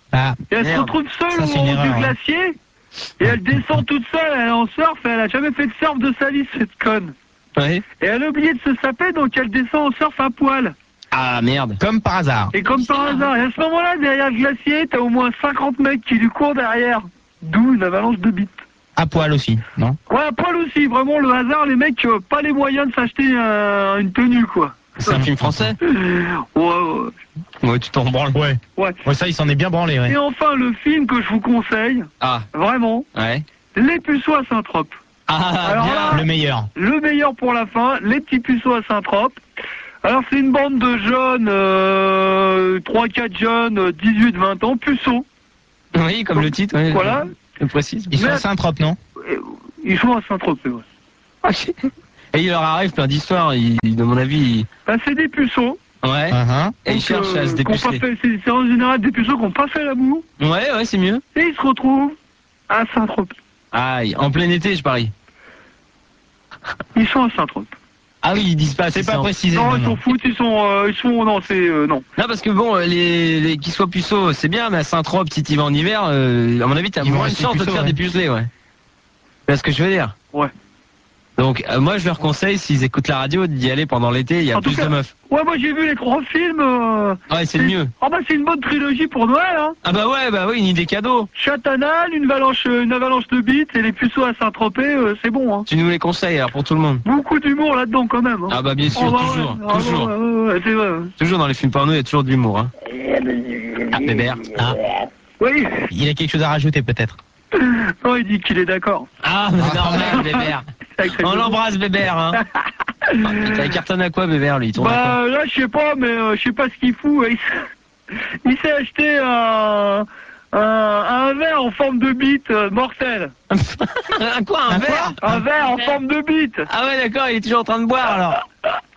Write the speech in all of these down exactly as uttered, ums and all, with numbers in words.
Ah, et elle merde. se retrouve seule Ça, au c'est une haut erreur, du ouais. glacier. Et elle descend toute seule, elle est en surf, et elle a jamais fait de surf de sa vie, cette conne. Ouais. Et elle a oublié de se saper, donc elle descend en surf à poil. Ah merde. comme par hasard. Et comme par hasard, et à ce moment-là, derrière le glacier, t'as au moins cinquante mecs qui lui courent derrière. D'où une avalanche de bites. À poil aussi, non? Ouais, à poil aussi, vraiment le hasard, les mecs, euh, pas les moyens de s'acheter euh, une tenue, quoi. C'est un film français? Ouais, ouais. Ouais, tu t'en branles. Ouais. Ouais. Ouais, ça, il s'en est bien branlé, ouais. Et enfin, le film que je vous conseille, Ah, vraiment, ouais. Les Puceaux à Saint-Trope. Ah, Alors bien. là- Le meilleur. Le meilleur pour la fin, Les Petits Puceaux à Saint-Trope. Alors c'est une bande de jeunes, euh, trois quatre jeunes, euh, dix-huit vingt ans, puceaux. Oui, comme le titre, ouais. Voilà. Je précise. Ils sont Mais- à Saint-Trope, non? Et Ils sont à Saint-Trope, c'est vrai. Et il leur arrive plein d'histoires, ils- de mon avis. ils- Ben, c'est des puceaux. Ouais. Uh-huh. Et ils Donc, cherchent à se euh, qu'on pas dépuceler. fait- C'est c'est en général des puceaux qui n'ont pas fait l'amour. Ouais, ouais, c'est mieux. Et ils se retrouvent à Saint-Trope. Aïe, en plein été, je parie. Ils sont à Saint-Trope. Ah oui, ils disent pas. C'est si pas en- précisé. Non, non, ils non. s'en foutent, ils sont, euh, ils sont, non, c'est, euh, non. Non, parce que bon, euh, les, les qu'ils soient puceaux, c'est bien, mais à Saint-Trope, si t'y vas en hiver, euh, à mon avis, t'as Ils vont moins de rester chance de te puceaux, faire ouais. dépuceler, ouais. C'est ce que je veux dire. Ouais. Donc, euh, moi, je leur conseille, s'ils écoutent la radio, d'y aller pendant l'été, il y a En tout plus cas- de meufs. Ouais, moi j'ai vu les trois films. Euh, Ouais, c'est le mieux. Ah bah c'est une bonne trilogie pour Noël, hein. Ah bah ouais, bah oui, une idée cadeau. Chatanal, une avalanche, une avalanche de bites et les puceaux à Saint-Tropez, euh, c'est bon, hein. Tu nous les conseilles, alors, pour tout le monde. Beaucoup d'humour là-dedans quand même. Hein. Ah bah bien sûr, Oh, bah, toujours, ouais. Ah, toujours. ouais, ouais, ouais, c'est vrai. Toujours dans les films porno, il y a toujours de l'humour, hein. Ah, Bébert. Ah, Oui. il a quelque chose à rajouter, peut-être. Non, il dit qu'il est d'accord. Ah, mais normal, Bébert. Avec cette- On l'embrasse, Bébert, hein. Ah, putain, il cartonne à quoi, Bébert, lui? Il tourne à quoi? Bah là, je sais pas, mais euh, je sais pas ce qu'il fout. Il s'est- il s'est acheté un, un, un verre en forme de bite euh, mortel. Un quoi, un Un verre? Un verre en forme de bite. Ah ouais, d'accord, il est toujours en train de boire, alors.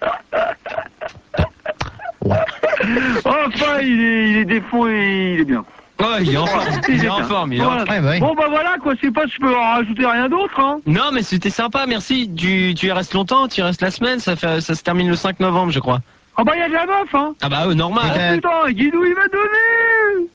Enfin, il est, il est des fonds et il est bien. Ouais, il est en forme, il est en forme, il est en Voilà. forme. Ouais, bah oui. Bon bah voilà quoi, je sais pas si je peux en rajouter rien d'autre, hein. Non, mais c'était sympa, merci. Tu, tu y restes longtemps, tu y restes la semaine, ça, fait, ça se termine le cinq novembre, je crois. Ah bah il y a de la meuf, hein. Ah bah, euh, normal. Ah, Euh, putain, Guidou il va donner.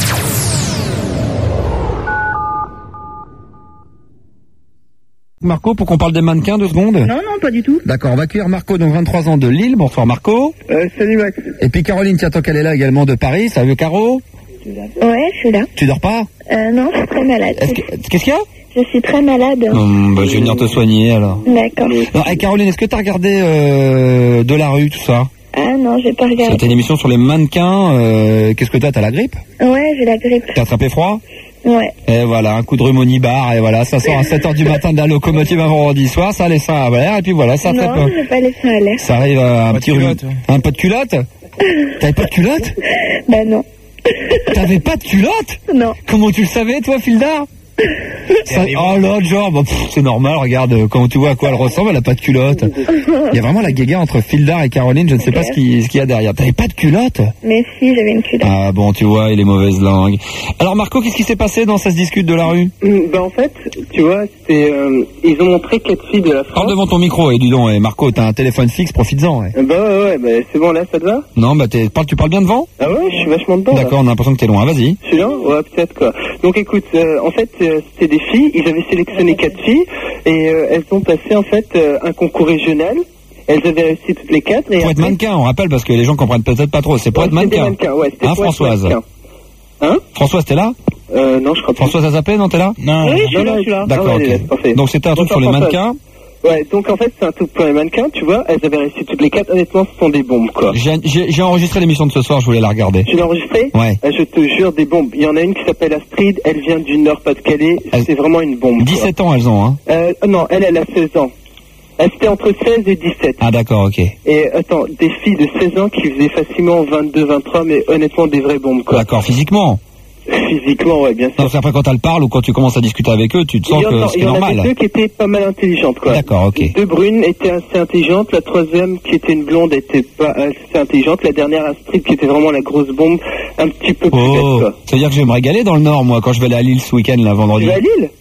Marco, pour qu'on parle des mannequins, deux secondes. Non, non, pas du tout. D'accord, on va accueillir Marco, donc vingt-trois ans de Lille. Bonsoir Marco. Euh, salut Max. Et puis Caroline, tiens, tant qu'elle est là également de Paris. Salut Caro. Ouais, je suis là. Tu dors pas? Euh, non, je suis très malade. Est-ce que- Qu'est-ce qu'il y a? Je suis très malade. Hum, bah, je vais venir te soigner alors. D'accord. Non, hey, Caroline, est-ce que t'as regardé euh, De la rue, tout ça? Ah non, j'ai pas C'était regardé. une émission sur les mannequins. Euh, Qu'est-ce que t'as? T'as la grippe? Ouais, j'ai la grippe. T'as attrapé froid? Ouais. Et voilà, un coup de rhume au nibar, et voilà, ça sort à sept heures du matin de la locomotive un vendredi soir, ça a les seins à l'air, et puis voilà, ça fait Non, peur. j'ai pas les seins à l'air. Ça arrive à un Pas de petit rhume. culotte, ouais. Un pas de culotte? T'avais pas de culotte? Bah non. T'avais pas de culotte? Non. Comment tu le savais, toi, Fildar? Ça, Et oh l'autre genre, bon, pff, c'est normal, regarde, euh, quand tu vois à quoi elle ressemble, elle a pas de culotte. Il y a vraiment la guéguerre entre Fildar et Caroline, je ne sais pas ce qui- ce qu'il y a derrière. T'avais pas de culotte? Mais si, j'avais une culotte. Ah bon, tu vois, il est mauvaise langue. Alors Marco, qu'est-ce qui s'est passé dans Ça se discute de la rue? Ben en fait, tu vois, c'est euh, ils ont montré quatre filles de la France. Parle devant ton micro, et dis donc, eh, Marco, t'as un téléphone fixe, profites-en. eh. Bah ouais, ouais, bah, c'est bon là, ça te va? Non, bah t'es- parle, tu parles bien devant? Ah ouais, je suis vachement dedans. là. D'accord, on a l'impression que t'es loin, vas-y. Je suis là? Ouais, peut-être quoi. Donc écoute, euh, en fait, euh, c'était des filles, ils avaient sélectionné quatre filles, et euh, elles ont passé en fait euh, un concours régional. Elles avaient réussi toutes les quatre. Et Pour être après- mannequin, on rappelle, parce que les gens comprennent peut-être pas trop, c'est pour Ouais, être c'était des mannequin. mannequins, ouais, c'était Hein, pour être Françoise? mannequin. Hein? Françoise, t'es là? Euh, non, je crois pas. Françoise, ça s'appelait, non, t'es là? Non, Oui, je suis là, je suis là. D'accord, Ah ouais, ok. parfait. Donc c'était un truc sur les Bonsoir, mannequins. Ouais, donc en fait, c'est un truc pour les mannequins, tu vois, elles avaient réussi toutes les quatre. Honnêtement, ce sont des bombes, quoi. J'ai j'ai- j'ai enregistré l'émission de ce soir, je voulais la regarder. Tu l'as enregistré? Ouais. Euh, Je te jure, des bombes. Il y en a une qui s'appelle Astrid, elle vient du Nord-Pas-de-Calais, Elle- c'est vraiment une bombe. quoi. dix-sept ans, elles ont, hein. Euh, non, elle, elle a seize ans. Elle c'était entre seize et dix-sept. Ah d'accord, ok. Et attends, des filles de seize ans qui faisaient facilement vingt-deux, vingt-trois, mais honnêtement des vraies bombes, quoi. D'accord, physiquement. Physiquement, ouais, bien sûr. Non, parce qu'après quand elles parlent ou quand tu commences à discuter avec eux, tu te Il sens y en, que non, c'est il y en avait normal. deux qui étaient pas mal intelligentes, quoi. D'accord, ok. Deux brunes étaient assez intelligentes, la troisième qui était une blonde était pas assez intelligente, la dernière Astrid qui était vraiment la grosse bombe, un petit peu plus bête, Oh, quoi. ça veut dire que je vais me régaler dans le Nord, moi, quand je vais aller à Lille ce week-end, là, Tu vendredi. vas à Lille?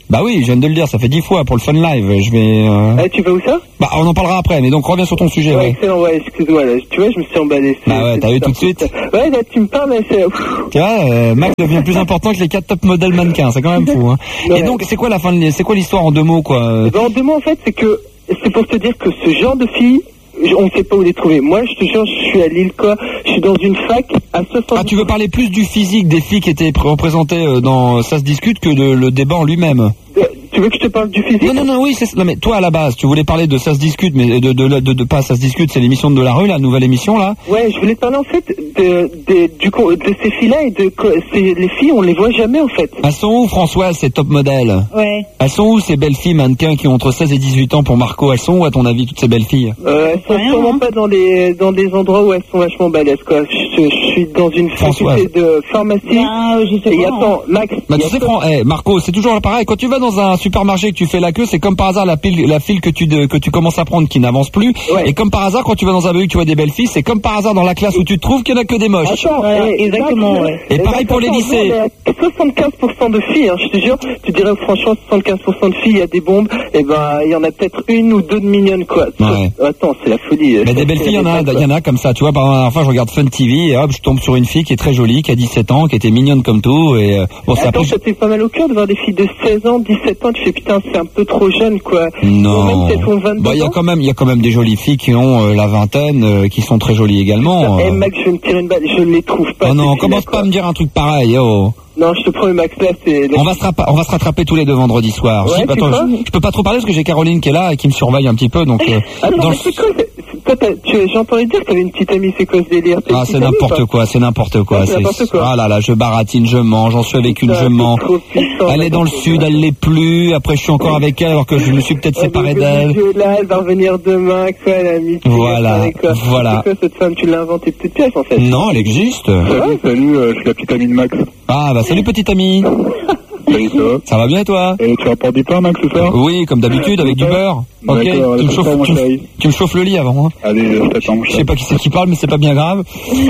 Bah oui, je viens de le dire, ça fait dix fois pour le Fun Live. Je vais. Euh... Eh, tu vas où ça? Bah, on en parlera après, mais donc reviens sur ton sujet. Ouais, Ouais, excellent, ouais, excuse-moi, là. Tu vois, je me suis emballé. Bah ouais, t'as vu tout de suite. Ouais, là, tu me parles, là, c'est... Tu vois, euh, Max devient plus important que les quatre top modèles mannequins, c'est quand même fou. Hein. Ouais. Et donc, c'est quoi la fin de... c'est quoi l'histoire en deux mots, quoi? Eh ben, en deux mots, en fait, c'est que, c'est pour te dire que ce genre de filles, on ne sait pas où les trouver. Moi, je te jure, je suis à Lille, quoi. Je suis dans une fac à soixante. Ah, tu veux parler plus du physique des filles qui étaient représentées dans Ça se discute que de le débat en lui-même? Tu veux que je te parle du physique? Non, non, non, oui, c'est... non, mais toi, à la base, tu voulais parler de Ça se discute, mais de, de, de, de, de pas Ça se discute, c'est l'émission de la rue, la nouvelle émission, là. Ouais, je voulais te parler, en fait, de, de, du, co- de ces filles-là et de, co- c'est, les filles, on les voit jamais, en fait. Elles sont où, Françoise, ces top modèles? Ouais. Elles sont où, ces belles filles mannequins qui ont entre seize et dix-huit ans pour Marco? Elles sont où, à ton avis, toutes ces belles filles? Euh, elles sont Rien, sûrement hein. pas dans des, dans des endroits où elles sont vachement balèzes, quoi. Je, je suis dans une Françoise. faculté de pharmacie. Ben, je sais Et pas. attends, Max. Bah, il y tu a sais, pas- Fran- eh, Marco, c'est toujours pareil. Quand tu vas dans un supermarché et que tu fais la queue, c'est comme par hasard la pile, la file que tu, de, que tu commences à prendre qui n'avance plus. Ouais. Et comme par hasard, quand tu vas dans un B U, tu vois des belles filles, c'est comme par hasard dans la classe où tu te trouves qu'il n'y en a que des moches. Attends, Voilà, eh, exactement, Max, ouais. Et eh, pareil Max, pour les attends, lycées. nous, on est à soixante-quinze pour cent de filles, hein, je te jure. Tu dirais franchement, soixante-quinze pour cent de filles, il y a des bombes. Et ben, il y en a peut-être une ou deux de mignonnes, quoi. Ouais. Attends, c'est la folie. Mais des belles filles, il y en a, il y en a comme ça. Tu vois, par exemple, la dernière fois, je regarde Fun T V et hop, je tombe sur une fille qui est très jolie, qui a dix-sept ans, qui était mignonne comme tout. Et euh, bon, c'est Attends, après. ça te fait pas mal au cœur de voir des filles de seize ans, dix-sept ans, tu fais putain, c'est un peu trop jeune, quoi. Ou Non. même peut-être ont vingt-deux Bah, il y a ans. quand même, il y a quand même des jolies filles qui ont euh, la vingtaine, euh, qui sont très jolies également. Eh euh. Max, je vais me tirer une balle, je ne les trouve pas. Oh non, ces commence filles-là, pas à quoi. me dire un truc pareil, oh. Non, je te promets, Max, là, c'est... On va se rattra- on va se rattraper tous les deux vendredi soir. Ouais, Si, tu attends, crois je, je peux pas trop parler parce que j'ai Caroline qui est là et qui me surveille un petit peu, donc. euh, Attends, dans mais le- c'est quoi c'est- c'est- toi, t'as- tu- j'ai entendu dire que t'avais une petite amie, c'est quoi ce délire? T'as une Ah, petite c'est amie ou n'importe pas? quoi, c'est n'importe quoi. Ah, c'est n'importe quoi. Ah là là, je baratine, je mens, j'en suis avec une, Putain, je c'est mens. trop puissant, Elle est dans le n'importe sud, quoi. elle l'est plus. Après, je suis encore avec elle alors que je me suis peut-être séparé Elle est d'elle. venue là, elle va revenir demain, quoi, la amitié. Voilà, quoi. voilà. C'est quoi cette femme? Tu l'as inventée de toute pièce, en fait. Non, elle existe. Salut, salut, euh, je suis la petite amie de Max. Ah bah salut petite amie. Salut, ça va? Ça va bien et toi? Et tu rapportes du pain, Max, c'est ça? Oui, comme d'habitude, avec du beurre. Ok, D'accord, tu me c'est chauffes, ça, mon tu me- chéri. tu me chauffes le lit avant. Hein. Allez, je t'attends, mon Je chat. sais pas qui c'est qui parle, mais c'est pas bien grave.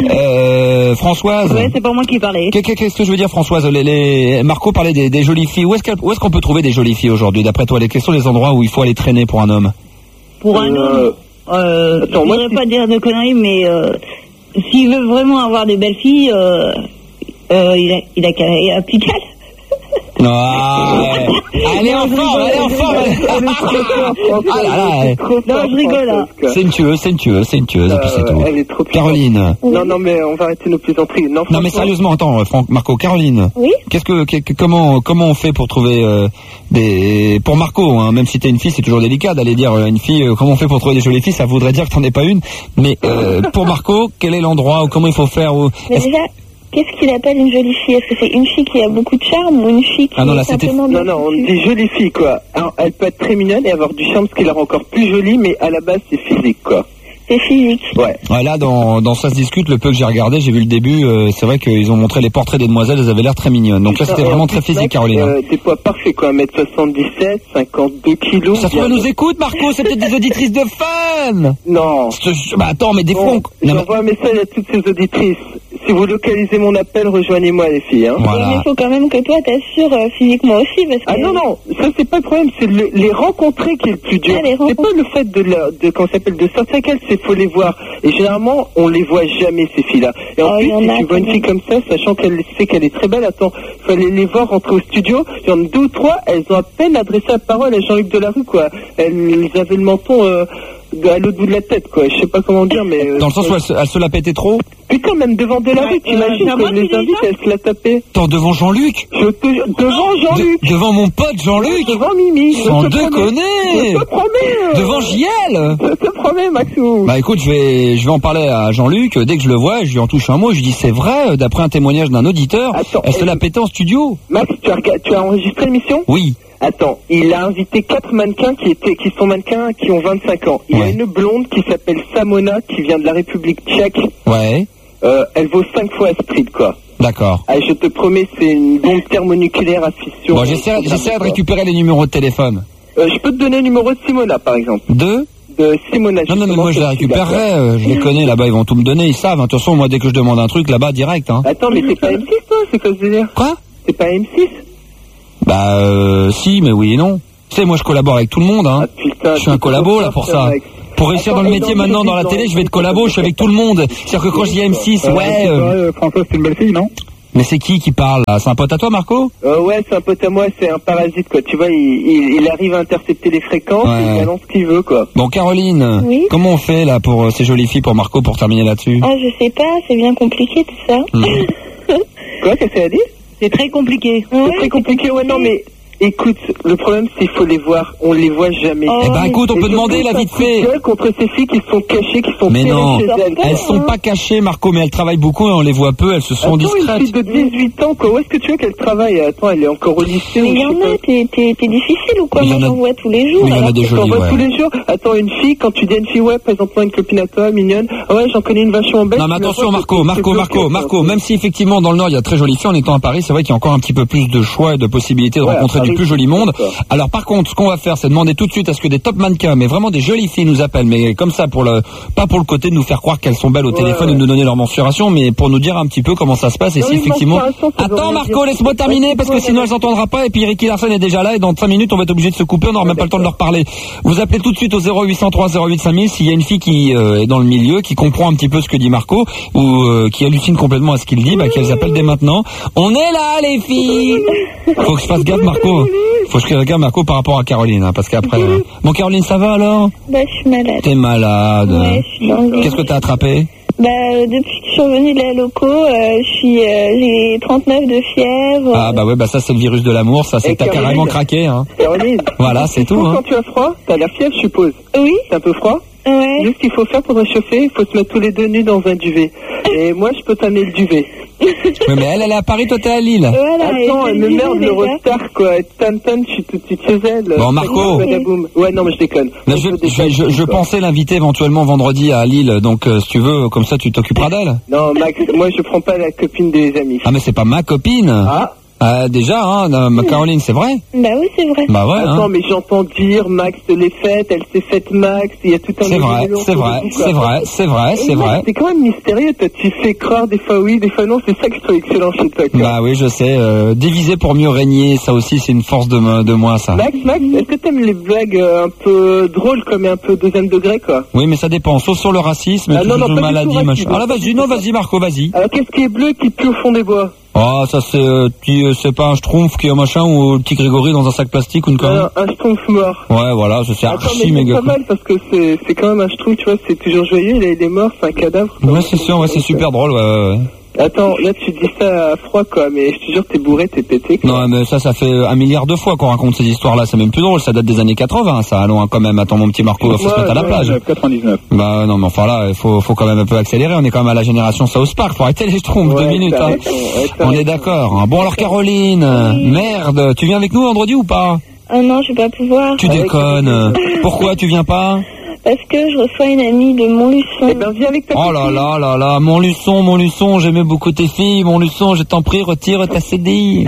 Euh, Françoise. Ouais, c'est pas moi qui parlais. Qu'est- Qu'est-ce que je veux dire, Françoise? Les, les... Marco parlait des, des jolies filles. Où est-ce qu'elle- où est-ce qu'on peut trouver des jolies filles aujourd'hui, d'après toi? Quels sont les endroits où il faut aller traîner pour un homme? Pour un Euh, homme, euh, attends, je moi, voudrais si- pas dire de conneries, mais euh, s'il veut vraiment avoir des belles filles, euh, euh, il a, il a qu'à aller à Pigalle. Ah, ouais. Allez en forme, allez en forme. Ah là là, ouais. Non, je rigole, hein. C'est une tueuse, c'est une tueuse, c'est une tueuse, et puis c'est tout. Elle est trop puissante. Caroline. Non, non, mais on va arrêter nos plaisanteries. Non, Non mais franchement, sérieusement, attends, Franck, Marco, Caroline. Oui. Qu'est-ce que, que- que- comment, comment on fait pour trouver euh, des, pour Marco, hein, même si t'es une fille, c'est toujours délicat d'aller dire euh, une fille, euh, comment on fait pour trouver des jolies filles, ça voudrait dire que t'en es pas une. Mais euh, pour Marco, quel est l'endroit ou comment il faut faire ou Mais est-ce- déjà, qu'est-ce qu'il appelle une jolie fille? Est-ce que c'est une fille qui a beaucoup de charme ou une fille qui Ah non, là, est c'était- simplement Non, non, on dit jolie fille, quoi. Alors, elle peut être très mignonne et avoir du charme, ce qui la rend encore plus jolie, mais à la base, c'est physique, quoi. C'est physique. Ouais. Ouais, là, dans, dans Ça se discute, le peu que j'ai regardé, j'ai vu le début, euh, c'est vrai qu'ils ont montré les portraits des demoiselles, elles avaient l'air très mignonnes. Donc là, Putain, c'était et en vraiment plus, très physique, Max, Caroline. hein. euh, des poids parfaits, quoi. un mètre soixante-dix-sept, cinquante-deux kilos. Ça se trouve, bien- elle nous écoute, Marco, c'est peut-être des auditrices de fun. Non. Je te- Bah attends, mais des fois, Bon, on- non, mais- j'envoie un message à toutes ces auditrices. Si vous localisez mon appel, rejoignez-moi, les filles, hein. Mais voilà. il faut quand même que toi t'assures euh, physiquement aussi, parce que... Ah non, non, ça c'est pas le problème, c'est le- les rencontrer qui est le plus dur. Ah, les c'est rencontres. pas le fait de, la, de comment ça s'appelle, de sortir avec elles, c'est faut les voir. Et généralement, on les voit jamais, ces filles-là. Et en Oh, plus, il y en si a tu vois quand une fille même. comme ça, sachant qu'elle sait qu'elle est très belle, attends, il fallait les voir rentrer au studio, il y en a deux ou trois, elles ont à peine adressé la parole à Jean-Luc Delarue, quoi. Elles avaient le menton euh, de- à l'autre bout de la tête, quoi. Je sais pas comment dire, mais... euh, Dans le sens où elle se, elle se la pétait trop. Putain, même devant Delarue, Ouais, t'imagines euh, c'est à que moi je qui les dis invite, ça elles se la tapaient. Attends, devant Jean-Luc. Je te... Devant Jean-Luc. De- devant mon pote Jean-Luc. Devant Mimi. je Sans te promets. déconner. Je te promets. euh, Devant J L. Je te promets, Maxou. Bah écoute, je vais, je vais en parler à Jean-Luc. Dès que je le vois, je lui en touche un mot. Je lui dis c'est vrai, d'après un témoignage d'un auditeur, Attends, elle se euh, la pétait en studio. Max, tu as, rega- tu as enregistré l'émission? Oui. Attends, il a invité quatre mannequins qui étaient, qui sont mannequins qui ont vingt-cinq ans. Il y a Ouais. une blonde qui s'appelle Samona, qui vient de la République tchèque. Ouais. Euh, elle vaut cinq fois Astrid, quoi. D'accord. Ah, je te promets, c'est une bombe thermonucléaire à fission. Bon, j'essaie, j'essaie de récupérer les numéros de téléphone. Euh, je peux te donner le numéro de Simona, par exemple. Deux. De Simona. Non, non, mais justement, moi je les c'est celui-là, quoi. récupérerai. euh, Je les connais là-bas, ils vont tout me donner. Ils savent. hein. De toute façon, moi dès que je demande un truc là-bas, direct. Hein. Attends, mais t'es pas M six, toi? C'est quoi ce délire? Quoi? T'es pas M six? Bah, euh, si, mais oui et non. Tu sais, moi je collabore avec tout le monde, hein. Ah, putain, Je suis un t'es collabo trop là fort, pour ça, ça. mec. Pour réussir Attends, dans le et métier non, maintenant mais dans la non, télé, je vais être non, collabo, je suis avec tout le monde. C'est-à-dire que quand je dis M six, Euh, ouais. c'est euh, vrai, euh, François, c'est une belle fille, non? Mais c'est qui qui parle là? C'est un pote à toi, Marco? Euh, ouais, c'est un pote à moi, c'est un parasite, quoi. Tu vois, il, il, il arrive à intercepter les fréquences, Ouais. il balance ce qu'il veut, quoi. Bon, Caroline, Oui. comment on fait là pour euh, ces jolies filles pour Marco pour terminer là-dessus? Ah, je sais pas, c'est bien compliqué tout ça. Hmm. Quoi, qu'est-ce qu'elle a dit? C'est très compliqué. C'est très compliqué, ouais, non, mais écoute, le problème, c'est qu'il faut les voir. On les voit jamais. Oh, Eh ben écoute, on Et peut je demander pousse la un vite coup de fait. gueule contre ces filles qui sont cachées, qui sont Mais serrées non, chez elles. elles sont pas cachées, Marco, mais elles travaillent beaucoup et on les voit peu, elles se sont Attends, une discrètes. fille de dix-huit ans, quoi. Où est-ce que tu veux qu'elle travaille? Attends, elle est encore au lycée. Mais ou il y je en sais a, pas. t'es, t'es, t'es difficile ou quoi? Mais il y Moi en a- j'en vois tous les jours. Mais il y en a alors. des T'en jolies, vois ouais. tous les jours. Attends, une fille, quand tu dis à une fille, ouais, présente-moi une copine à toi, mignonne. Ah ouais, j'en connais une vachement belle. Non mais tu la attention vois, Marco, c'est- Marco, c'est Marco, bloqué, Marco, quoi. même si effectivement dans le Nord il y a très jolies filles, en étant à Paris, c'est vrai qu'il y a encore un petit peu plus de choix et de possibilités de Ouais, à rencontrer du Paris, plus joli monde. d'accord. Alors par contre, ce qu'on va faire, c'est demander tout de suite à ce que des top mannequins, mais vraiment des jolies filles nous appellent, mais comme ça pour le, pas pour le côté de nous faire croire qu'elles sont belles au Ouais, téléphone ouais. et de nous donner leur mensuration, mais pour nous dire un petit peu comment ça se passe et Non, si une effectivement. mensuration, ça veut Attends rien Marco, dire. laisse-moi terminer Ouais, parce que ouais, sinon ouais. elle s'entendra pas et puis Ricky Larson est déjà là et dans cinq minutes on va être obligé de se couper, on n'aura même pas le temps de leur parler. Vous appelez tout de suite au zéro huit cent trois zéro huit cinq mille s'il y a une fille qui euh, est dans le milieu, qui comprend un petit peu ce que dit Marco ou euh, qui hallucine complètement à ce qu'il dit, bah qu'elles appellent dès maintenant. On est là les filles. Faut que je fasse gaffe Marco. Faut que je fasse gaffe Marco par rapport à Caroline, hein, parce qu'après. euh, Bon Caroline, ça va alors? Bah, je suis malade. T'es malade. Ouais, je suis dans le lit. Qu'est-ce que t'as attrapé? Bah, euh, depuis que je suis revenue de la loco, euh, je suis, euh, j'ai trente-neuf de fièvre. Ah bah ouais, bah ça c'est le virus de l'amour, ça c'est Et que t'as Caroline. carrément craqué, hein. Caroline. Voilà, c'est Il tout, faut, hein. Quand tu as froid, t'as la fièvre, je suppose. Oui, C'est un peu froid? ouais. Juste ce qu'il faut faire pour réchauffer, il faut se mettre tous les deux nus dans un duvet. Et moi, je peux t'amener le duvet. Ouais, mais elle, elle est à Paris, toi t'es à Lille. Voilà, Attends, et elle je me le merde disais le déjà. retard, quoi. Tan tan, je suis tout de suite chez elle. Bon, Marco. Badaboum. Ouais, non, mais je déconne. Là, On je, peut je, je, déconner, je quoi. pensais l'inviter éventuellement vendredi à Lille, donc euh, si tu veux, comme ça tu t'occuperas d'elle. Non, Max, moi, je prends pas la copine des amis. Ah mais c'est pas ma copine. Ah, Euh, déjà, hein, euh, ma Caroline, c'est vrai. Bah oui, c'est vrai. Bah ouais. attends, Hein. mais j'entends dire, Max les fête, elle s'est faite Max, il y a tout un C'est vrai, mélange c'est autour vrai, de tout, quoi. c'est vrai, c'est vrai, Et c'est Max, vrai. C'est quand même mystérieux, toi, tu fais croire des fois oui, des fois non, c'est ça que je trouve excellent chez toi, quoi. Bah oui, je sais. Euh, diviser pour mieux régner, ça aussi, c'est une force de, me- de moi, ça. Max, Max, est-ce que t'aimes les blagues euh, un peu drôles, comme un peu deuxième degré, quoi? Oui, mais ça dépend. Sauf sur le racisme, Ah, tout non, non, sur pas du maladie, tout racisme. machin. Ah là, vas-y, non, vas-y, Marco, vas-y. Alors, qu'est-ce qui est bleu qui pue au fond des bois? Oh, ça c'est, euh, petit, euh, c'est pas un schtroumpf qui est un machin ou le petit Grégory dans un sac plastique ou une connerie. Alors, un schtroumpf mort. Ouais, voilà, ça c'est Attends, mais archi c'est méga pas cool. mal parce que c'est c'est quand même un schtroumpf, tu vois, c'est toujours joyeux, il est, il est mort, c'est un cadavre. Ouais, c'est sûr, ouais, c'est super drôle, ouais, ouais, ouais. Attends, là tu dis ça à froid quoi, mais je te jure t'es bourré, t'es pété quoi. Non, mais ça, ça fait un milliard de fois qu'on raconte ces histoires-là. C'est même plus drôle. Ça date des années quatre-vingts, ça. Allons, hein, quand même. Attends, mon petit Marco, il faut Ouais, se mettre à la ouais, plage. quatre-vingt-dix-neuf. Bah, non, mais enfin là, il faut, faut quand même un peu accélérer. On est quand même à la génération South Park. Faut arrêter les schtroumpfs. Ouais, Deux minutes, t'as hein. raison, ouais, t'as On est raison. d'accord. Bon, alors, Caroline. Merde. Tu viens avec nous vendredi ou pas? Oh non, je vais pas pouvoir. Tu déconnes. Pourquoi tu viens pas? Parce que je reçois une amie de Montluçon. Eh ben viens avec ta Oh là là là là, mon Luçon, mon Luçon, j'aimais beaucoup tes filles, mon Luçon, je t'en prie, retire ta C D I.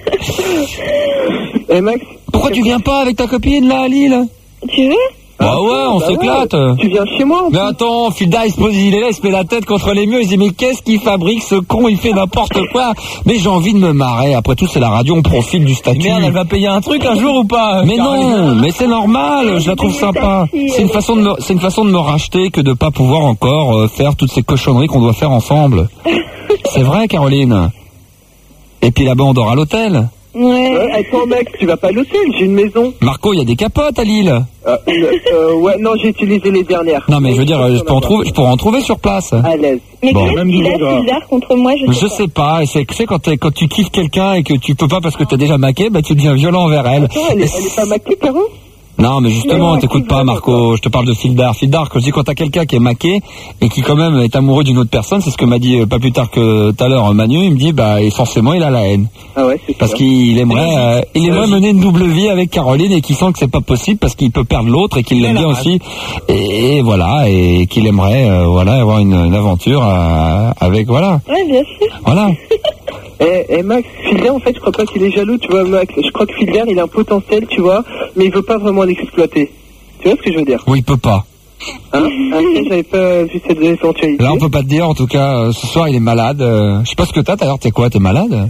Eh Max, Pourquoi tu viens pas avec ta copine là à Lille? Tu veux? Bah ouais, on bah s'éclate. ouais, tu viens chez moi en Mais plus. attends, Filda, il se pose, il est là, il se met la tête contre les murs, il se dit mais qu'est-ce qu'il fabrique ce con, il fait n'importe quoi. Mais j'ai envie de me marrer, après tout c'est la radio, on profite du statut. Merde, elle va payer un truc un jour ou pas? Mais non, mais c'est normal, je la trouve sympa. C'est une façon de me, c'est une façon de me racheter que de pas pouvoir encore euh, faire toutes ces cochonneries qu'on doit faire ensemble. C'est vrai, Caroline. Et puis là-bas, on dort à l'hôtel. Ouais. Ouais, attends Max, tu vas pas à l'hôtel, j'ai une maison. Marco, il y a des capotes à Lille. Euh, euh, euh, ouais, non, j'ai utilisé les dernières. Non, mais je veux dire, je peux en trouver, je pourrais en trouver sur place. À l'aise. Mais Bon. qu'est-ce Même qu'il du a gras. bizarre contre moi, je sais Je pas. sais pas, et c'est, tu sais, quand, t'es- quand tu kiffes quelqu'un et que tu peux pas parce que t'es déjà maqué, bah tu deviens violent envers elle. Attends, elle est, elle est pas maquée, Caro? Non, mais justement, Non, t'écoutes tu pas, veux, Marco. Je te parle de Fildar. Fildar, quand je dis quand t'as quelqu'un qui est maqué et qui quand même est amoureux d'une autre personne, c'est ce que m'a dit euh, pas plus tard que tout à l'heure Manu. Il me dit, bah, et forcément, il a la haine Ah ouais, c'est parce ça. qu'il aimerait, euh, il aimerait mener une double vie avec Caroline et qu'il sent que c'est pas possible parce qu'il peut perdre l'autre et qu'il l'aime bien aussi. Et, et voilà, et qu'il aimerait, euh, voilà, avoir une, une aventure euh, avec, voilà, Ouais, bien sûr. voilà. Eh, eh Max, Filder, en fait, je crois pas qu'il est jaloux, tu vois, Max. Je crois que Filder, il a un potentiel, tu vois, mais il veut pas vraiment l'exploiter. Tu vois ce que je veux dire? Oui, il peut pas. Hein? Ah, ça, j'avais pas vu cette éventualité. Là, on peut pas te dire. En tout cas, euh, ce soir, il est malade. Euh, je sais pas ce que t'as. D'ailleurs, t'es quoi? T'es malade?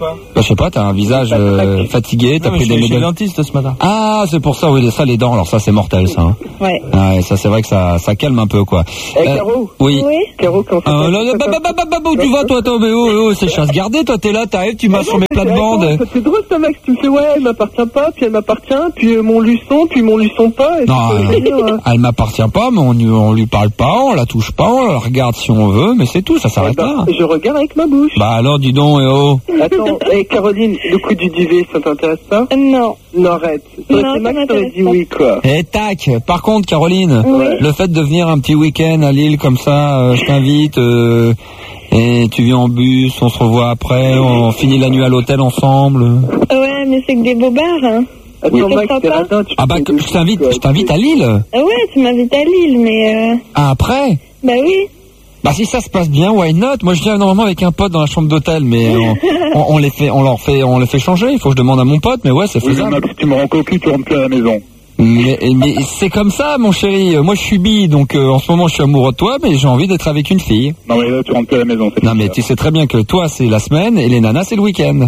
Bah, je sais pas, t'as un visage euh, fatigué, t'as Non, mais pris je des suis chez le médocs. dentiste ce matin. Ah, c'est pour ça, oui, ça, les dents, alors ça, c'est mortel, ça. Hein. Ouais. Ah, ouais, ça, c'est vrai que ça, ça calme un peu, quoi. Eh, Caro Oui. Oui. Caro, quand Ah, là, là, bah, bah, bah, bah, bah, où tu vas, toi, toi, mais oh, oh, c'est chasse gardée, toi, t'es là, t'arrives, tu m'as sur mes plates-bandes. C'est drôle ça, Max, tu me fais ouais, elle m'appartient pas, puis elle m'appartient, puis euh, mon luçon, puis mon luçon pas. Et Non, puis, euh, je veux dire, euh, elle m'appartient pas, mais on, lui- on lui parle pas, on la touche pas, on la regarde si on veut, mais c'est tout, ça eh s'arrête ben, là. je regarde avec ma bouche. Bah alors, dis donc, eh oh. Attends, hey, Caroline, le coup du duvet, ça t'intéresse pas? Non. Non, arrête. Ça aurait Non, été ça Max, t'aurais m'intéresse dit pas. oui, quoi. Et tac, par contre, Caroline, Oui. le fait de venir un petit week-end à Lille comme ça, euh, je t'invite, euh, et tu viens en bus, on se revoit après, on finit la nuit à l'hôtel ensemble. Ouais, mais c'est que des bobards, hein. Attends, Oui. Max, C'est t'es sympa. radin, tu Ah bah, fais que- des je t'invite, trucs, je t'invite à Lille. Ah ouais, tu m'invites à Lille, mais euh... Ah, après? Bah oui. Bah si ça se passe bien, why not? Moi je viens normalement avec un pote dans la chambre d'hôtel, mais on, on, on les fait, on leur fait, on les fait changer. Il faut que je demande à mon pote, mais ouais, c'est Oui, mais faisable. Max, tu me rends cocu, tu rentres plus à la maison. Mais, mais c'est comme ça, mon chéri. Moi je suis bi, donc euh, en ce moment je suis amoureux de toi, mais j'ai envie d'être avec une fille. Non, mais là, tu rentres plus à la maison. c'est Non fini, mais là. tu sais très bien que toi c'est la semaine et les nanas c'est le week-end.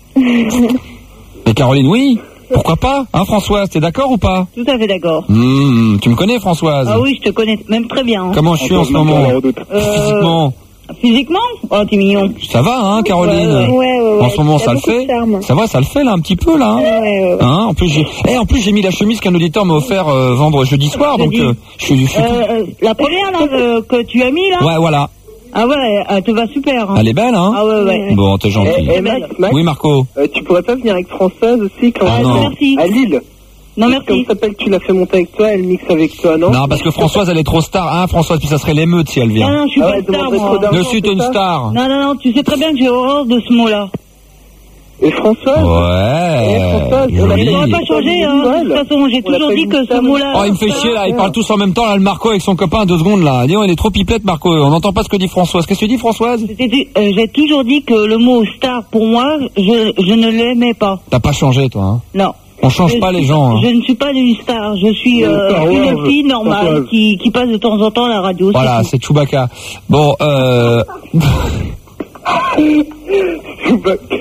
Mais Caroline, oui. Pourquoi pas? Hein, Françoise, t'es d'accord ou pas? Tout à fait d'accord. Hmm, tu me connais, Françoise? Ah oui, je te connais même très bien. hein. Comment je suis On en pose ce même pas moment? la redoute. Euh, Physiquement, Physiquement? Oh, t'es mignon. ça va, hein, Caroline? Ouais, ouais, ouais, En ce moment, t'as ça le beaucoup de fait. charme. Ça va, ça le fait là un petit peu là. Hein, Ouais, ouais, ouais. Hein, en plus j'ai, eh, en plus j'ai mis la chemise qu'un auditeur m'a offert euh, vendredi jeudi soir, donc Jeudi. euh, je suis. je suis tout- Euh, euh, la première là euh, que tu as mis là. Ouais, voilà. Ah ouais, elle te va super. Hein. Elle est belle, hein. Ah ouais, ouais. Bon, t'es gentil. Eh, eh, Max, Max, Oui, Marco. euh, tu pourrais pas venir avec Françoise aussi quand Ah, elle non. Merci. à Lille? Non Comme merci. ça s'appelle, tu l'as fait monter avec toi, elle mixe avec toi, non? Non, parce que Françoise, elle est trop star. Hein, Françoise, puis ça serait l'émeute si elle Non vient. non, je suis Ah pas ouais, star demanderait moi. trop d'argent. Je suis c'est une ça star. Non non non, tu sais très bien que j'ai horreur de ce mot-là. Et Françoise? Ouais. Et Françoise, on Ça l'appelle- n'aurait joli. pas changé, hein. De toute façon, j'ai On toujours l'appelle dit que ce Mystère. mot-là. Oh, il me fait chier là. Ils parlent tous en même temps là. Le Marco avec son copain, deux secondes là. Dis, on est trop pipelette, Marco. On n'entend pas ce que dit Françoise. Qu'est-ce que tu dis, Françoise? C'était- euh, J'ai toujours dit que le mot star pour moi, je, je ne l'aimais pas. T'as pas changé, toi. Hein. Non. On change Je pas suis- les gens. Hein. Je ne suis pas une star, je suis Une euh, Star Wars, une fille normale Françoise. qui, qui passe de temps en temps à la radio. Voilà, c'est c'est Chewbacca. Bon, euh. Chewbacca.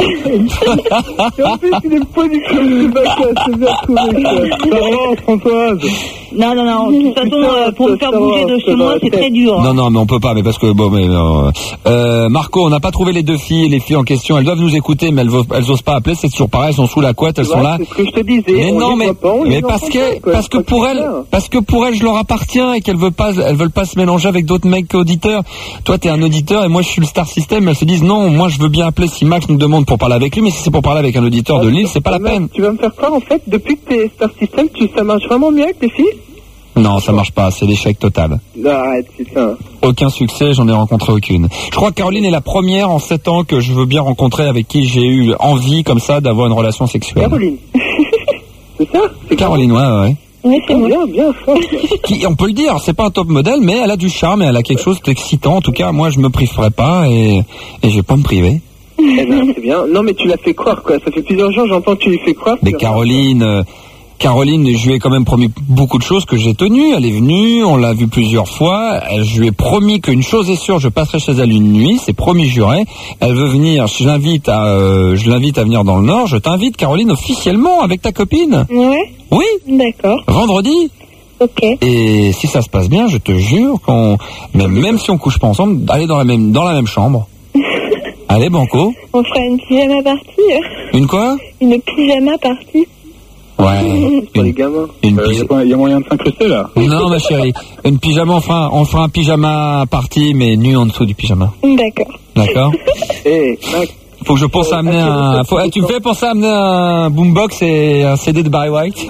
Et en plus, il est pas du tout Chewbacca, c'est bien trouvé, ça. Ça va, Françoise? tout. Non, non, non, de toute façon, Putain, euh, pour me ça faire va, bouger de ça chez va, moi, la c'est tête. très dur. Non, non, mais on peut pas, mais parce que bon, mais non. Euh, Marco, on n'a pas trouvé les deux filles, les filles en question. Elles doivent nous écouter, mais elles, vo- elles osent pas appeler. C'est toujours pareil. Elles sont sous la couette, elles Tu sont vois, là. c'est ce que je te disais. Mais on non, les mais, voit pas, on les mais entend parce pas, que, quoi. parce que Je crois pour c'est elles, ça. parce que pour elles, je leur appartiens et qu'elles veulent pas, elles veulent pas se mélanger avec d'autres mecs auditeurs. Toi, t'es un auditeur et moi, je suis le Star System. Elles se disent non, moi, je veux bien appeler si Max nous demande pour parler avec lui, mais si c'est pour parler avec un auditeur de Lille, c'est pas la Max, peine. Tu vas me faire croire, en fait, depuis que t'es Star System, tu, ça marche vraiment mieux avec les filles? Non, ça marche pas. C'est l'échec total. Non, arrête, c'est ça. Aucun succès, j'en ai rencontré aucune. Je crois que Caroline est la première en sept ans que je veux bien rencontrer avec qui j'ai eu envie comme ça d'avoir une relation sexuelle. Caroline. C'est ça? C'est Caroline, ouais, ouais. Oui, c'est Ah, moi. bien, bien, fort. Qui, on peut le dire, c'est pas un top modèle, mais elle a du charme et elle a quelque chose d'excitant. En tout cas, moi, je me priverai pas et, et je vais pas me priver. Eh ben, c'est bien. Non, mais tu l'as fait croire, quoi. Ça fait plusieurs jours, j'entends que tu lui fais croire. Mais que- Caroline, euh, Caroline, je lui ai quand même promis beaucoup de choses que j'ai tenues. Elle est venue, on l'a vue plusieurs fois. Elle- Je lui ai promis qu'une chose est sûre, je passerai chez elle une nuit. C'est promis, juré. Elle veut venir. Je l'invite à, euh, je l'invite à venir dans le Nord. Je t'invite, Caroline, officiellement avec ta copine. Ouais, Oui, d'accord, vendredi. ok. Et si ça se passe bien, je te jure qu'on, même, même si on couche pas ensemble, aller dans la même, dans la même chambre. Allez, banco. On fera une pyjama partie. Une quoi? Une pyjama partie. Ouais. Pour les Une, gamins. une Il pyjama. y, a pas- y a moyen de s'incruster, là? Non, ma chérie. Une pyjama, on fera, on fera un pyjama party, mais nu en dessous du pyjama. D'accord. D'accord? Eh, Max, Faut que je pense à amener un, faut, eh, tu me fais penser à amener un boombox et un C D de Barry White.